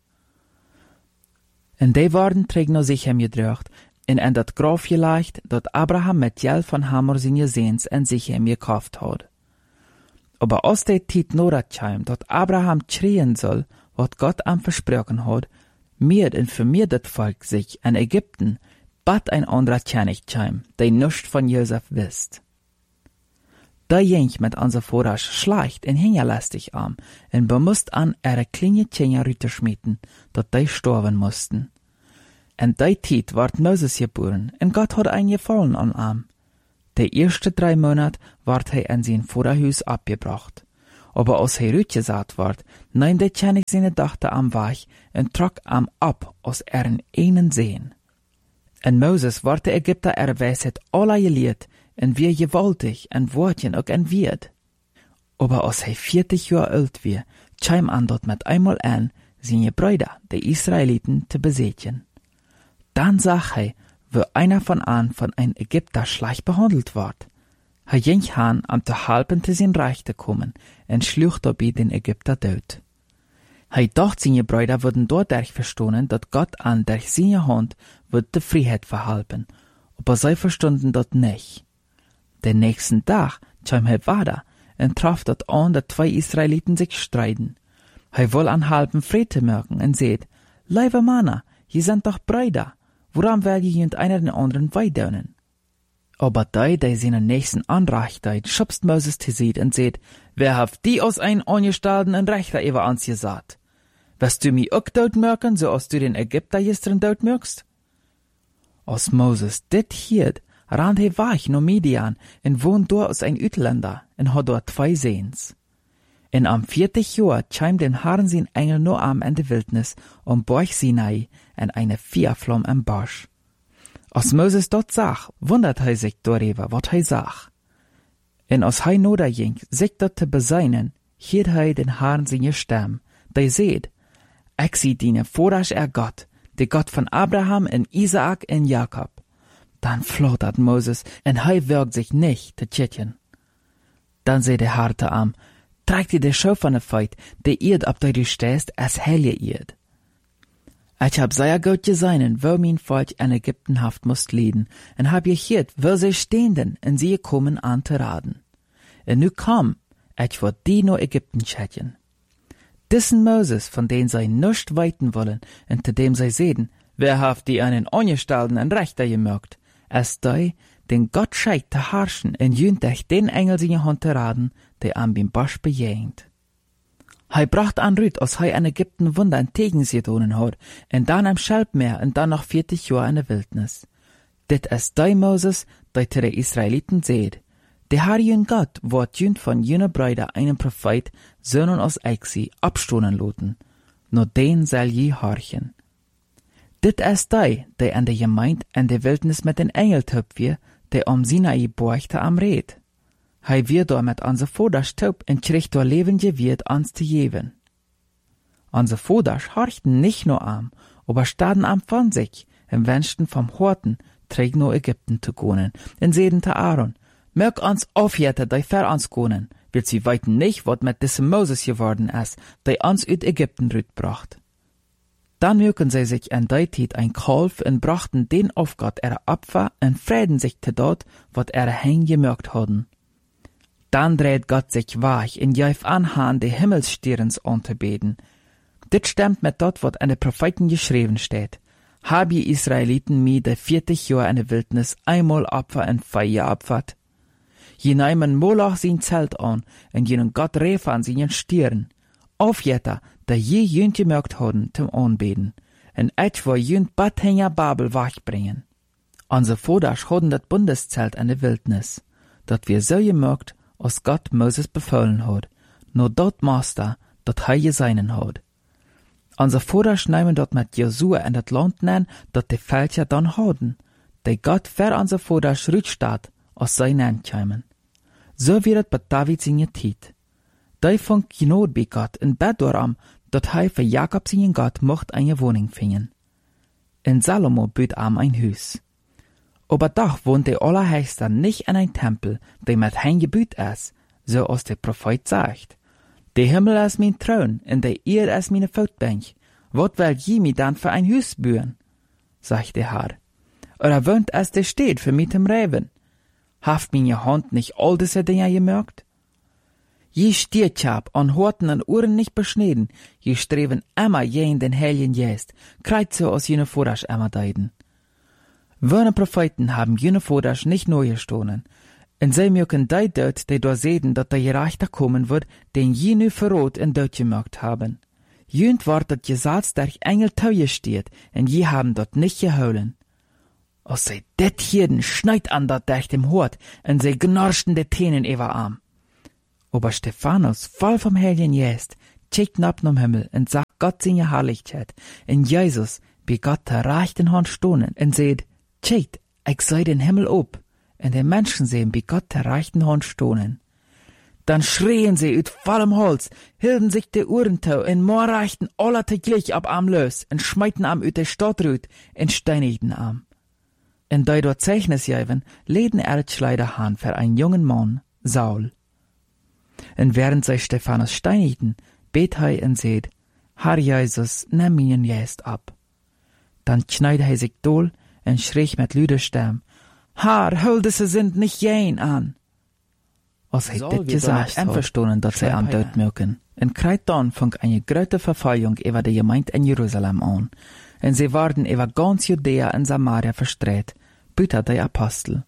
S1: Und die waren träg nach sich hemgedrückt, und in dat Graf gelegt, dat Abraham mit Geld von Hamor seine Sehns in sich gekauft hat. Aber aus der Zeit norat kam, dat Abraham schreien soll, wat Gott am versprochen hat, mir und für mir dat Volk sich in Ägypten, bat ein anderer König tjim, der nichts von Josef wisst. Da jink mit unser Vorrasch schleicht en hingerlästig am, en bemust an ihre kleine Kinder rüterschmieden, dat die sterben mussten. En die Zeit ward Moses geboren, en Gott hat ein Gefallen an ihm. Die erste drei Monate ward hij in sein Vorderhaus abgebracht. Aber als hij rütgesat ward, nahm der König seine Tochter am Weg en trok am ab aus ihren einen Sehen. En Moses ward der Ägypter er Weisheit aller geleerd, en wie gewaltig en Wortchen ook en Wirt. Aber als hij vierzig Jahre alt wie, tjim an dort mit einmal an, seine Brüder, die Israeliten, te besetzen. Dann sah hij, wo einer von an von ein Ägypter schlecht behandelt ward. Hij ging han am te halpen te zijn Reich te kommen, en schluch dabei den Ägypter dood. Hij dacht seine Brüder würden dadurch verstohnen, dat Gott an durch seine Hand wird die Freiheit verhalten, aber sie verstunden dat nicht. Den nächsten Tag tjim hij weiter en traf dat an, dat zwei Israeliten sich streiten. Hij will an halben Friede merken en seht, liebe Männer, je sind doch Brüder, woran will je und einer den anderen weidaunen? Aber die, die seinen nächsten anreichteit, schubst Moses te seht en seht, wer haft die aus ein angestalten en Rechter über ans gesagt? Wirst du mi ook dood merken, so als du den Ägypter gestern dood merkst? Als Moses dit hiert, rand hij weg no Midian en wohnt dort als ein Utländer en hat dort zwei Sehens. En am vierzig Jahr tjim den Herrn sein Engel no am in de Wildnis um Berg Sinai en eine Feuerflamme im Busch. Als Moses dort sah, wundert hij sich darüber, wat hij sah. En als hij noder ging, sich dort te beseinen, hielt hij den Herrn seine Stimme, die seht, ich zie dienen voorrasch er Gott, de Gott von Abraham en Isaak en Jakob. Dann flattert Moses, en hij wirkt sich nicht te tschitjen. Dann seht der Herr te am, tragt dir de Schau von der Feit, de Erd, ab der du stehst, as helje Erd. Ich hab sehr gut geseinen, wo mein Volk in Ägypten haft musst lieden, en hab gehiert, wo sie stehnden, en sie kommen an te raden. En nu kam, ich wollt die no Ägypten schätjen. Dissen Moses, von den sie nischt weiten wollen, en zu dem sie sehen, wer haft die einen Ongestalten en Rechter gemerkt, es die, den Gott scheit te herrschen, en jüntech den Engel seine Hand te raden, der am bim Bosch bejähnt. Hij bracht an Rüt, als hij in Ägypten Wunder entgegen sie gedonen hat, en dann am Schelbmeer, en dann noch vierzig Jahre in der Wildnis. Dit ist die Moses, die zu den Israeliten seht. Der Herr jün Gott wird jünt von jener Brüder einen Prophet, Söhnen aus Exi, abstohnen loten. Nur den soll je horchen. Dit ist die, die an der Gemeinde in der Wildnis mit den Engel töp wir, der um Sinai borchte am Red. Hij wird da mit anse Voders taub en kriegt da lebende Wirt ans te jeven. Anse Voders horchten nicht nur am, aber staden am von sich, im wünschten vom Horten, träg no Ägypten zu gonen, en seden te Aaron, mög ans aufjäte, die ver ans gonen, wird sie weiten nicht, wat mit diesem Moses geworden ist, die ans ut Ägypten rütbracht. Dann mögen sie sich in die Zeit ein Kalf en brachten den auf Gott ihre Opfer en frieden sich te dort, wat ihre Hänge gemerkt hadden. Dann dreht Gott sich wach in jäuf anhahn de Himmelsstirns anzubeten. Dit stimmt mit dort, wat an de Propheten geschrieben steht. Hab je Israeliten mi de vierzig Jahre in der Wildnis einmal Opfer en Feier opfert. Je neimen Moloch sein Zelt an, en jenen Gott Refa an seinen Stirn. Aufjetter, da je jünt gemerkt hadden zum Anbeten. En et wo jünt Badhänger Babel wachbringen. Anse Voders hadden dat Bundeszelt in der Wildnis. Dat wir so gemerkt, als Gott Moses befohlen hat, nur dort Master, dat hij seinen hat. Unser Voders nehmen dort mit Josua in dat Land nennen, dat die Völker dann haben, die Gott für unser Voders rütstaat, als sie nenntjaimen. So wird es bei David seine Tiet. Die fang Gnod bei Gott in Bett daran, dat hij für Jakob seinen Gott mocht eine Wohnung finden. In Salomo büt am ein Haus. Aber doch wohnt der Allerheißte nicht in ein Tempel, der mit hein gebüht ist, so als der Prophet sagt. Der Himmel ist mein Thron, und der Erde ist meine Fußbank. Wat will je mi dann für ein Haus bauen? Sagt der Herr. Oder wohnt es der steht für mit dem Reben? Haft meine Hand nicht all diese Dinge gemerkt? Je stiert hab an Horten und Ohren nicht beschnitten, je streben immer jen den Helien jest, kreit so aus jene Vorrasch immer deiden. Wöne Propheten haben jene Voders nicht neu gestohlen. En zij mögen die dort, die da sehen, dat der Gerechter kommen wird, den jene verrot en dort gemacht haben. Jünd ward dat Gesetz der Engel teuer steht, en je haben dort nicht geholen. Als zij dit hierden, schneid an dat durch dem Hort, en zij gnorschten de Tenen ewer arm. Aber Stephanus, voll vom Heiligen Geist, checkt ab nom Himmel en sagt Gott seine Herrlichkeit, en Jesus, wie Gott der rechten Hand stohnen, en seht, checkt, ich sei den Himmel ob, en den Menschen sehen, wie Gott der rechten Hand stohnen. Dann schrien sie ut vollem Holz, hielden sich de Uhrentau, en moorreichten aller teglich ab am Lös, en schmeiten am ut de Stadtrut, en steinigten am. En da dort Zeichnis jäven, leden Erdschleider han für einen jungen Mann, Saul. En während sie Stephanus steinigten, bet hei en seht, Herr Jesus, nimm ihn jetzt ab. Dann schneide hij sich dohl en schrie mit lüder Stimme, Herr, hülde sie sind nicht jen an. Als hij dit gesagt, einverstanden, dat sie an dood mögen. En kreit dann fang eine grote Verfolgung über die Gemeinde in Jerusalem an, en sie waren über ganz Judäa en Samaria verstreut, büter die Apostel.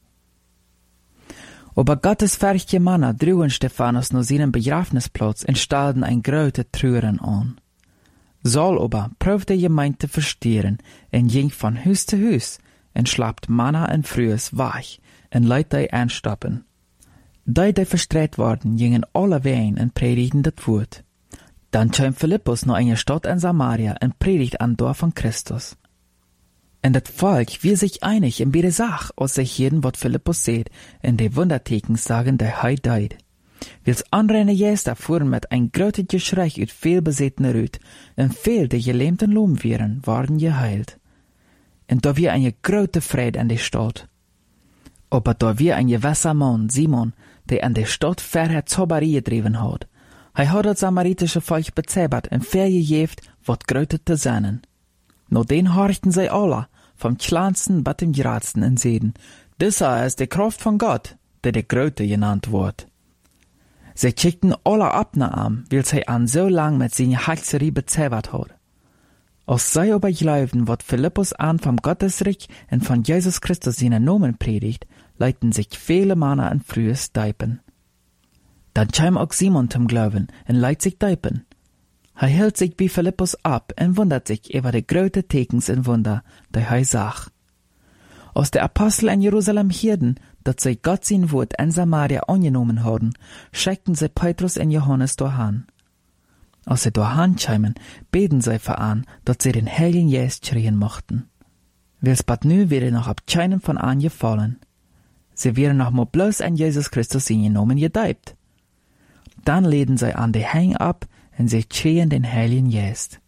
S1: Aber Gottes fähige Männer drügen Stephanus nur seinen Begrafnisplatz und stellten ein grote Trüren an. Saul aber prüfte die Gemeinde zu verstehren und ging von Haus zu Haus und schlappt Männer und Frühes weich und leidt die anstoppen. Die, die verstreut worden, gingen alle wehen und predigten das Wort. Dann kam Philippus nach einer Stadt in Samaria und predigt an Dorf von Christus. Und das Volk wir sich einig in beide Sach, aus sich jeden, wat Philippus seht, in de Wunderteken sagen, der hei deid. Wils anrenne Jäster fuhren mit ein großes Geschrei ut viel besetene Rüt, und viel der gelähmten Lomvieren waren geheilt. Und da wir eine große Freude an der Stadt. Aber da wir ein gewisser Mann, Simon, der an der Stadt vorher Zauberie getrieben hat, er hat das samaritische Volk bezebert und vergejeft, wat gröte zu sein. No den horchten sie alle, vom kleinsten bis zum größten und sehen, dieser ist die Kraft von Gott, der der Gröte genannt wird. Sie schickten alle ab nach ihm, weil sie an so lang mit seiner Hexerie bezebert hat. Als sie aber glauben, wat Philippus an vom Gottesreich und von Jesus Christus seinen Namen predigt, leiten sich viele Männer an frühes Deipen. Dann kam auch Simon zum Glauben und leitet sich Deipen. Er hält sich bei Philippus ab und wundert sich über die große Tekens und Wunder, die er sah. Als der Apostel in Jerusalem hörten, dass sie Gott sein Wort in Samaria angenommen haben, schickten sie Petrus und Johannes dahin. Als sie dahin kamen, beten sie für an, dass sie den Heiligen Geist schreien mochten. Wils bad nu wäre noch ab keinem von an gefallen. Sie wären noch mal bloß an Jesus Christus in genommen gedeibt. Dann leden sie an die Hänge ab, und sie schreien den Heiligen Geist.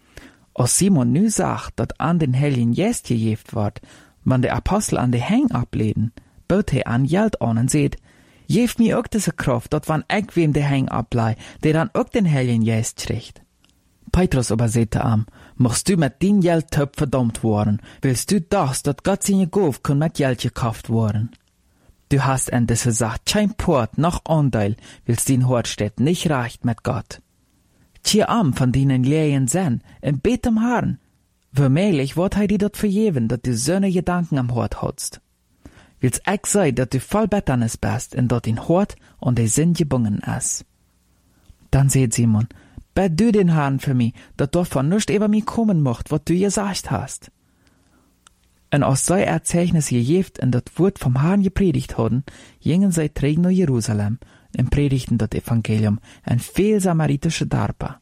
S1: Als Simon nu sagt, dass an den Heiligen Geist gejeft wird, wenn der Apostel an die Hänge ableden, bot er an Geld an und seht, jeft mir auch diese Kraft, dass wann ich wem die Hänge ablei, der dann auch den Heiligen Geist schricht. Petrus aber sagte am, machst du mit den Geldtöpf verdammt worden, willst du das, dass Gott seine Gauf kann mit Geld gekauft worden? Du hast in dieser Sache kein Port noch Anteil, willst den Hort steht nicht recht mit Gott. Tier am von denen Lehen sen, und bet am Herrn. Womöglich wird er dir dort vergeben, dass du söne Gedanken am Hort hast. Willst ich sei, dass du voll Betternis bist, und dort den Hort und der Sinn gebungen ist. Dann seht Simon, bet du den Herrn für mich, dass davon nicht über mich kommen mocht, was du gesagt hast. Und aus sei Erzeichnis gejeft und das Wort vom Herrn gepredigt haben, gingen sie träg nach Jerusalem und predigten das Evangelium an viel samaritische Darper.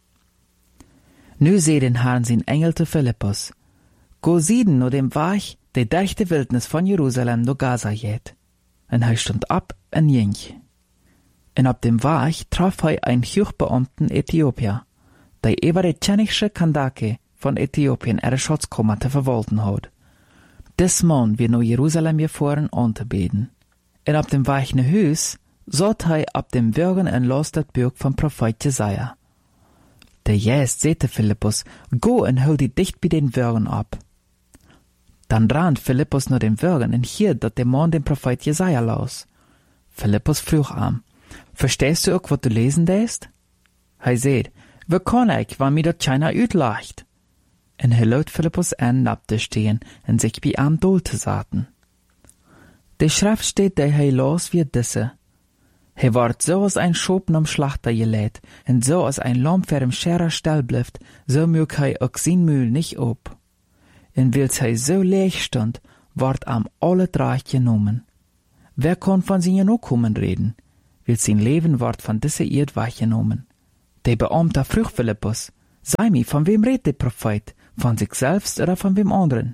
S1: Nu seh den Herrn sein Engel zu Philippus. Go sieden nur dem Weg, der durch die Wildnis von Jerusalem nach Gaza geht. Und er stund ab und ging. Und ab dem Weg traf er einen hochbeamten Äthiopier, der über die tschenische Kandake von Äthiopien ihre Schatzkammer zu verwalten hat. Des Mann wird nach Jerusalem gefahren anzubeten. Und ab dem Weg nach Hus sollt er ab dem Wirgen ein Los das Buch vom Prophet Jesaja. Der Geist sagte Philippus, go und hol die dicht bei den Wirgen ab. Dann rannt Philippus nach dem Wirgen und hielt, dass der Mann den Prophet Jesaja las. Philippus frug ihm, verstehst du auch, was du lesen lässt? Er sagt, wie kann ich, wenn mir das keiner utlacht? En hij luid Philippus aan nab te stehen en zich bij am doel te zaten. De schrift steht, dat hij los wie disse. Hij wordt zo als een schopen om slachter geleid, en zo als een lam voor hem scherer stel blijft, zo mög hij ook zijn mühl niet op. En wils hij zo leeg stond, wordt am alle draag genomen. Wer kon van zijn genomen reden? Wils zijn leven wordt van diese eerd weggenomen. De Beamte vroeg Philippus, sei mi, von wem redt de Prophet? Von sich selbst oder von wem anderen?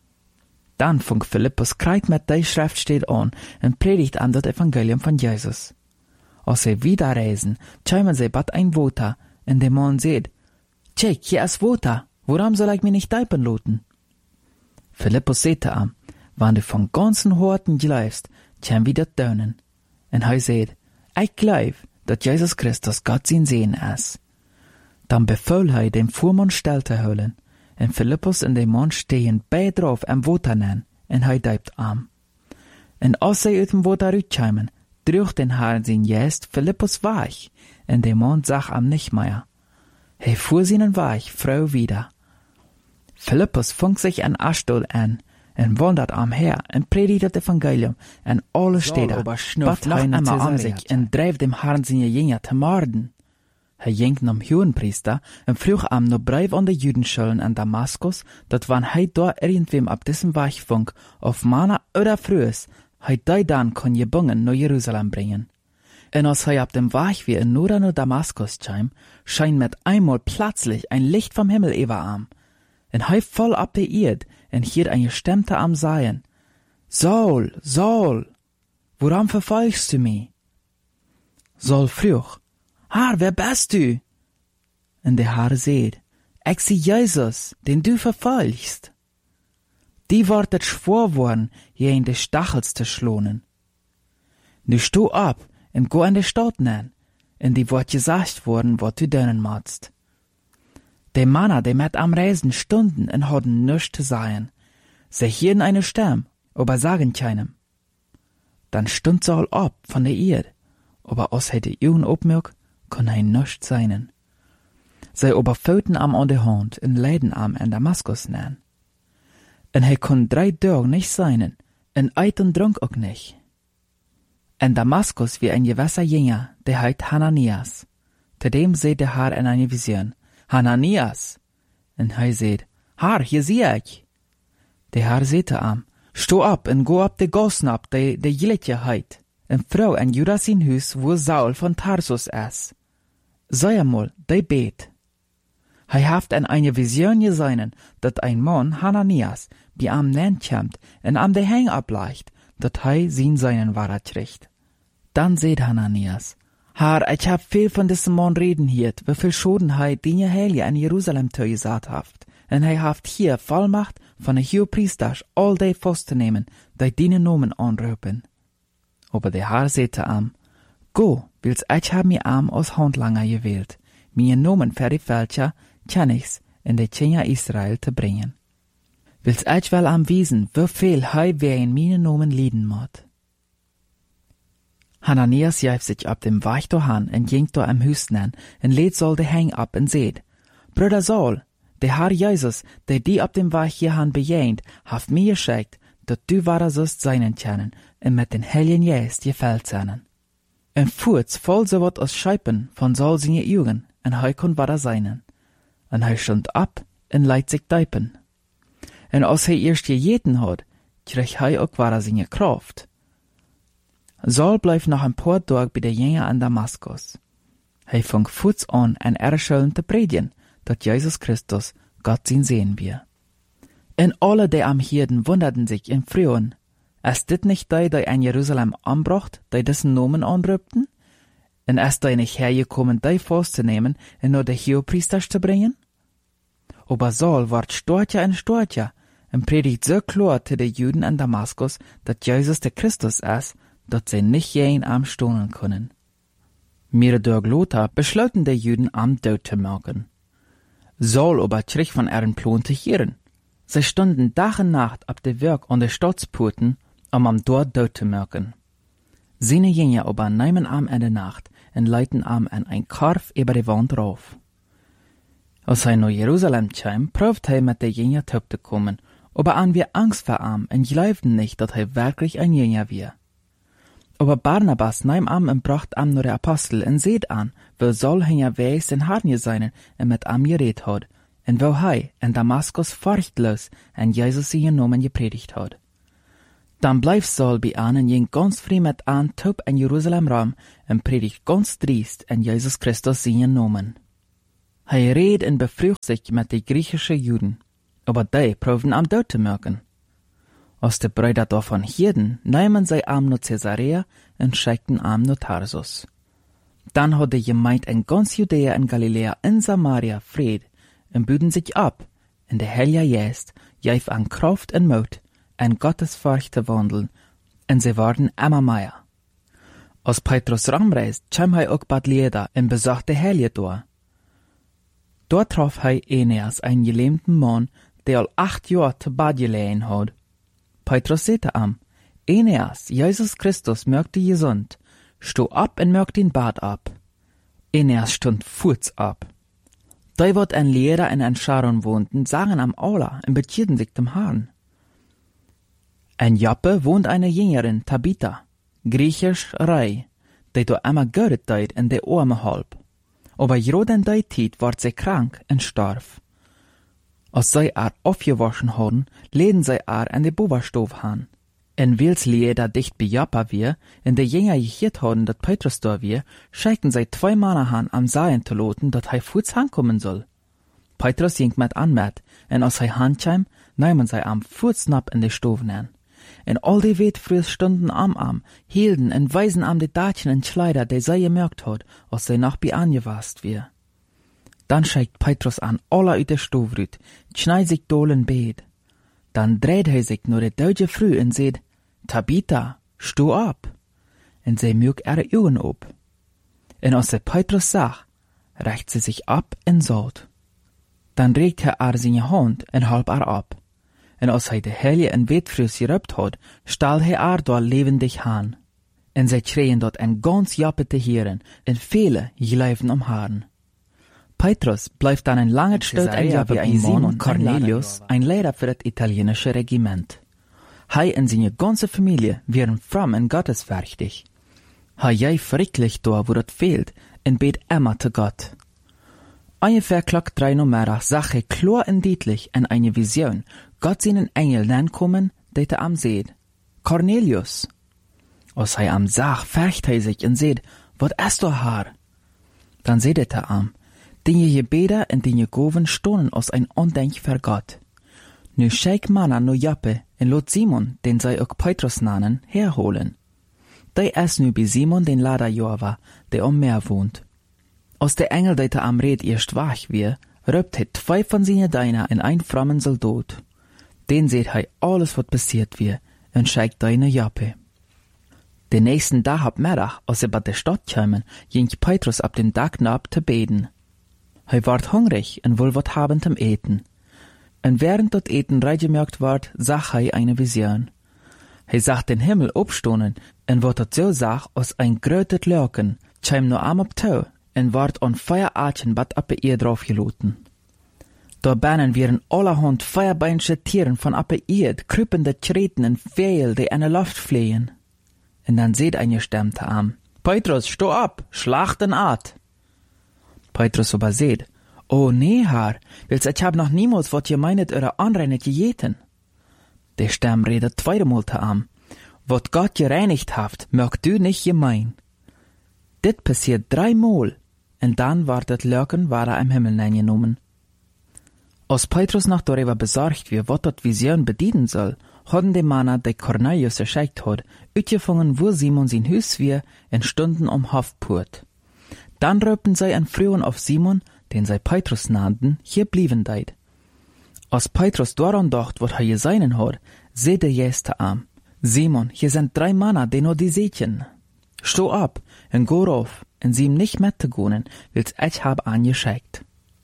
S1: Dann fing Philippus kreit met die Schriftstelle an und predigt an das Evangelium von Jesus. Als sie wieder reisen, kämen sie bad ein Water, und der Mann sagt, Check, hier ist Water, warum soll ich mich nicht deipen lassen? Philippus sagte ihm, wenn du von ganzen Horten glaubst, kämen wir das tun. Und er sagt, ich glaube, dass Jesus Christus Gott sein Sehen ist. Dann befahl er, dem Fuhrmann still zu holen, und Philippus und der Mann stehen beide drauf am Water nennen, und er deibt am. Und als sie aus dem Water rauskamen, drüch den Herrn sein Geist Philippus weich, und der Mann sah am nicht mehr. Er fuhr seinen Weg, Frau wieder. Philippus fing sich an Ashdod an, und wandert am her, und predigt das Evangelium, und alle Städte, bat einmal an sich, und dreif dem Herrn seine Jünger zu morden. Er ging zum Hohenpriester und frug am no Brief an die Judenschulen an Damaskus, dat wann er dort irgendwem ab diesem Weg funk, auf Mana oder Frühes, er die dann kon gebungen nach Jerusalem bringen. Und als er ab dem Weg wie in Norden und Damaskus kam, scheint mit einmal plötzlich ein Licht vom Himmel über am. Und er voll ab der Erd, und hier eine Stimme am Sagen, Saul, Saul, woran verfolgst du mich? Saul frug, Herr, wer bist du? Und der Herr sagt, ich sie Jesus, den du verfolgst. Die wortet schwor worden, je in de Stachels zu schlonen. Nu stu ab und go in de Stadt nen, und die wort gesagt worden, wat du dönen magst. De Männer, die mit am Reisen stunden und hadden nichts zu sagen. Sie hielten eine Stimme, aber sagen keinem. Dann stund Saul ab von der Erde, aber als er die Augen aufmerkt, kon hij nichts sein. Zij oberfülten am an der Hand und leiden am in Damaskus nähen. Und hij kon drei Tage nicht sein, und eit und trank auch nicht. In Damaskus wie ein gewisser Jünger, der heit Hananias. Zu dem seht der Herr in eine Vision, Hananias. Und hij seht, Herr, hier sieh ich. Der Herr sagte am, sto ab und go ab de Gossen ab, de de Jiletje heit. Een vrouw in Judas in huis, wo Saul von Tarsus ist. Sei einmal, de bet. Hij haft in eine Vision gesehen, dat ein Mann, Hananias, bei am Nen kommt und am de Hang ableicht, dat hij sin seinen Wahrheit kriegt. Dann seht Hananias, Herr, ich hab viel von diesem Mann reden hiert, wieviel Schoden hij die Heilige in Jerusalem gesagt haft, und hij haft hier Vollmacht von der Hohepriester all de festzunehmen, die die Nomen anrufen. Aber der Herr sagte am, Go, wils ich hab mir am aus Handlanger gewählt, mir Nomen für die Völker, kann ich's in die Kinder Israel zu bringen. Wils ich wel am wiesen, wieviel hei wer in meine Nomen lieden mod. Hananias jäf sich ab dem Weg dahan und ging da am Hüsten an und lädt Saul de Hang ab und seht, Bruder Saul, der Herr Jesus, der die ab dem Weg hierhan bejähnt, haft mir geschickt, dat du wahrer sollst seinen können und mit den Heiligen Geist gefällt seinen. Und furz voll so wat aus Scheipen von Saul seine Augen, und hei kon wahrer seinen. Und hei stund ab und leit sich deipen. Und als hei erst gejeten hat, krieg hei auch wahrer seine Kraft. Saul bleif noch ein paar Tage bei der Jünger an Damaskus. Hei fang furz an, ein Erschöllen zu predigen, dat Jesus Christus Gott sein sehen wir. Und alle, die am Hirden, wunderten sich im Frühen. Ist dit nicht die, die in Jerusalem anbracht, die dessen Nomen anrübten? Und ist die nicht hergekommen, die festzunehmen und nur die Hohepriester zu bringen? Aber Saul ward storcher und storcher und predigt so klar zu den Juden in Damaskus, dass Jesus der Christus ist, dass sie nicht jeden am stohnen können. Mir durch Lothar beschlossen die Juden am Tod zu machen. Saul aber krieg von ihren Plan zu hören. Sie stunden Tag und Nacht ab der Werk an der Stadtsporten, um am dort dort zu merken. Seine Jünger aber nehmen am in der Nacht und leiten am an ein Karf über die Wand rauf. Als hij naar Jeruzalem kwam, proeft hij met de Jünger terug te komen, aber an wir Angst vor ihm und glaubten nicht, dass er wirklich ein Jünger war. Aber Barnabas nahm am und bracht am nur der Apostel und seht an, wo soll er wees in Harnie sein und mit am geredet hat, und wo hij in Damaskus furchtlos und Jesus in Namen gepredigt hat. Dann bleif Saul bei an und ging ganz früh mit an top in Jerusalem rum und predigt ganz driest in Jesus Christus in Namen. Hij redet und befrucht sich mit den griechischen Juden, aber die proben am Tod zu merken. Als die Brüder davon hielten, nahmen sie am nach Caesarea und schickten am nach Tarsus. Dann hat die Gemeinde in ganz Judäa und Galiläa in Samaria Fried und büden sich ab, in der Heilige Geist, jeif an Kraft und Mut, in Gottes Furcht zu wandeln, und sie waren immer mehr. Als Petrus rumreist, kam er auch Bad Leda und besuchte die Heilige dort. Dort traf hij Aeneas, einen gelähmten Mann, der al acht Jahre zu Bad gelegen hat. Petrus sagte ihm, Aeneas, Jesus Christus mögt dich gesund, sto ab und mögt den Bad ab. Aeneas stund furz ab. Da wird ein Lehrer in ein Scharon wohnten, sagen am Allah und betierten sich dem Herrn. In Joppe wohnt eine Jüngerin, Tabitha, griechisch Rei, die do immer göret deut in der Arme halb. Aber gerade in der Zeit ward sie krank und starb. Als sie er aufgewaschen hadden, leden sie er in die Boberstove han. En wils Lieder dicht bei Joppa wir, in der Jünger gehört hadden, dat Petrus da wir, schickten sie zwei Männer han am Seien zu loten, dat hij futs hankommen soll. Petrus ging mit an mit, en als hij hankam, nahmen sie am futsnap in die Stoven an. En all die Wetfrühe stunden am am, hielten en weisen am die Datchen en Kleider, die sie gemerkt hat, als sie noch bei angewast wir. Dann schickt Petrus an alle uit de Stove rüt, schneid sich dolen beet. Dann dreht hij sich nur de deutsche Früh und seht, Tabitha, sto ab. Und sie mögt ihre Augen op. Und als sie Petrus sah, reicht sie sich ab und sagt. Dann regt er er seine Hand und halb er ab. Und als hij de Heilige en Wetfrüh geröpt hat, stahl hij er dort lebendig han. Und sie schreien dort ein ganz Joppe te Hieren, und viele gleifen um Haaren. Petrus bleibt dann ein langer Zeit in Joppe bei Simon Cornelius, ein Lehrer für das italienische Regiment. Hij und seine ganze Familie wären fromm und gottesfürchtig. Hij jäi fricklich da, wo das fehlt, und bet immer zu Gott. Ungefähr klock drei Uhr Mittag sah er klar und deutlich in eine Vision Gott seinen Engel nankommen, der er am seht. Cornelius. Als hij am sah, färcht hij sich und seht, wat ist da haar? Dann seht er am, die Gebete und die Goven stohnen aus ein Undenk für Gott. Nu schick Manna no Joppe und lot Simon, den sei auch Petrus nannen, herholen. Der ist nu bei Simon den Lader Jova, der am Meer wohnt. Als der Engel, der am Red erst wach wir, röpt hij zwei von seinen Deiner in ein frommen Soldat. Den seht hij alles, was passiert wir, und schickt deine Joppe. Den nächsten Tag ab Mittag, als er bei der Stadt kämen, ging Petrus ab den Dach ab zu beten. Hij ward hungrig und wohl wat haben zum Eten. Und während dort Eten reingemerkt ward, sah hij eine Vision. Hij sah den Himmel opstonen, und wat dat so sah, als ein grötet Lörken, käm nur am ab Tau, und ward an Feuerarchen bat ab ihr draufgeloten. Da bannen wären allerhand feuerbeinsche Tieren von ab ihr, krüppende Treten und Fehl, die in der Luft fliehen. Und dann seht eine Stimme am, Petrus, sto ab, schlag den Art. Petrus aber seht, oh nee, Herr, wils ich hab noch niemals wat ihr meinet eure Anreinet gejeten. Der Stamm redet zweimal am, wat Gott gereinigt haft, mögt du nicht gemein. Dit passiert dreimal, und dann war das Lörken war er im Himmel eingenommen. Als Petrus noch darüber besorgt wie wat dat Vision bedienen soll, hadden die Männer, die Cornelius geschickt hat, uitgefangen, wo Simon sein Hüs wir, in Stunden um Hofpurt. Dann röpten sie an Frühen auf Simon, den sie Petrus nannten, hier blieben deit. Als Petrus daran dacht, wat er geseinen hat, seht der Jester am, Simon, hier sind drei Männer, die nur die Sätchen. Sto ab, und go rauf, und sie ihm nicht mitzugonen, wils ich hab angeschickt.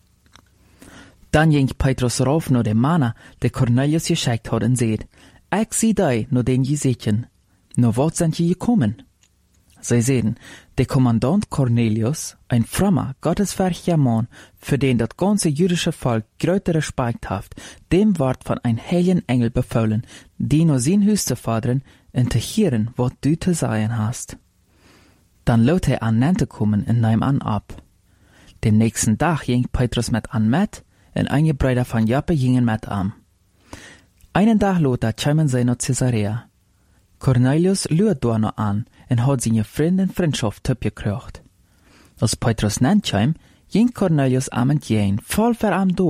S1: Dann ging Petrus rauf nur dem Männer, der Cornelius geschickt hat, und seht, ich sieh dei nur den Jesätchen. Nur wat sind je gekommen? sie sehen, der Kommandant Cornelius, ein frommer, gottesfürchtiger Mann, für den das ganze jüdische Volk größte Respekt haft, dem ward von ein heiligen Engel befohlen, die nur sein Hus zu fordern, und zu hören, was du zu sagen hast. Dann lot er an Nente kommen und nahm an ab. Den nächsten Tag ging Petrus mit an mit, und einige Brüder von Joppe gingen mit an. Einen Tag later kamen sie nach Caesarea. Cornelius lüht da noch an und hat seine Freunde und Freundschaft gekriegt. Als Petrus nennt kam, ging Cornelius am entgegen, voll für am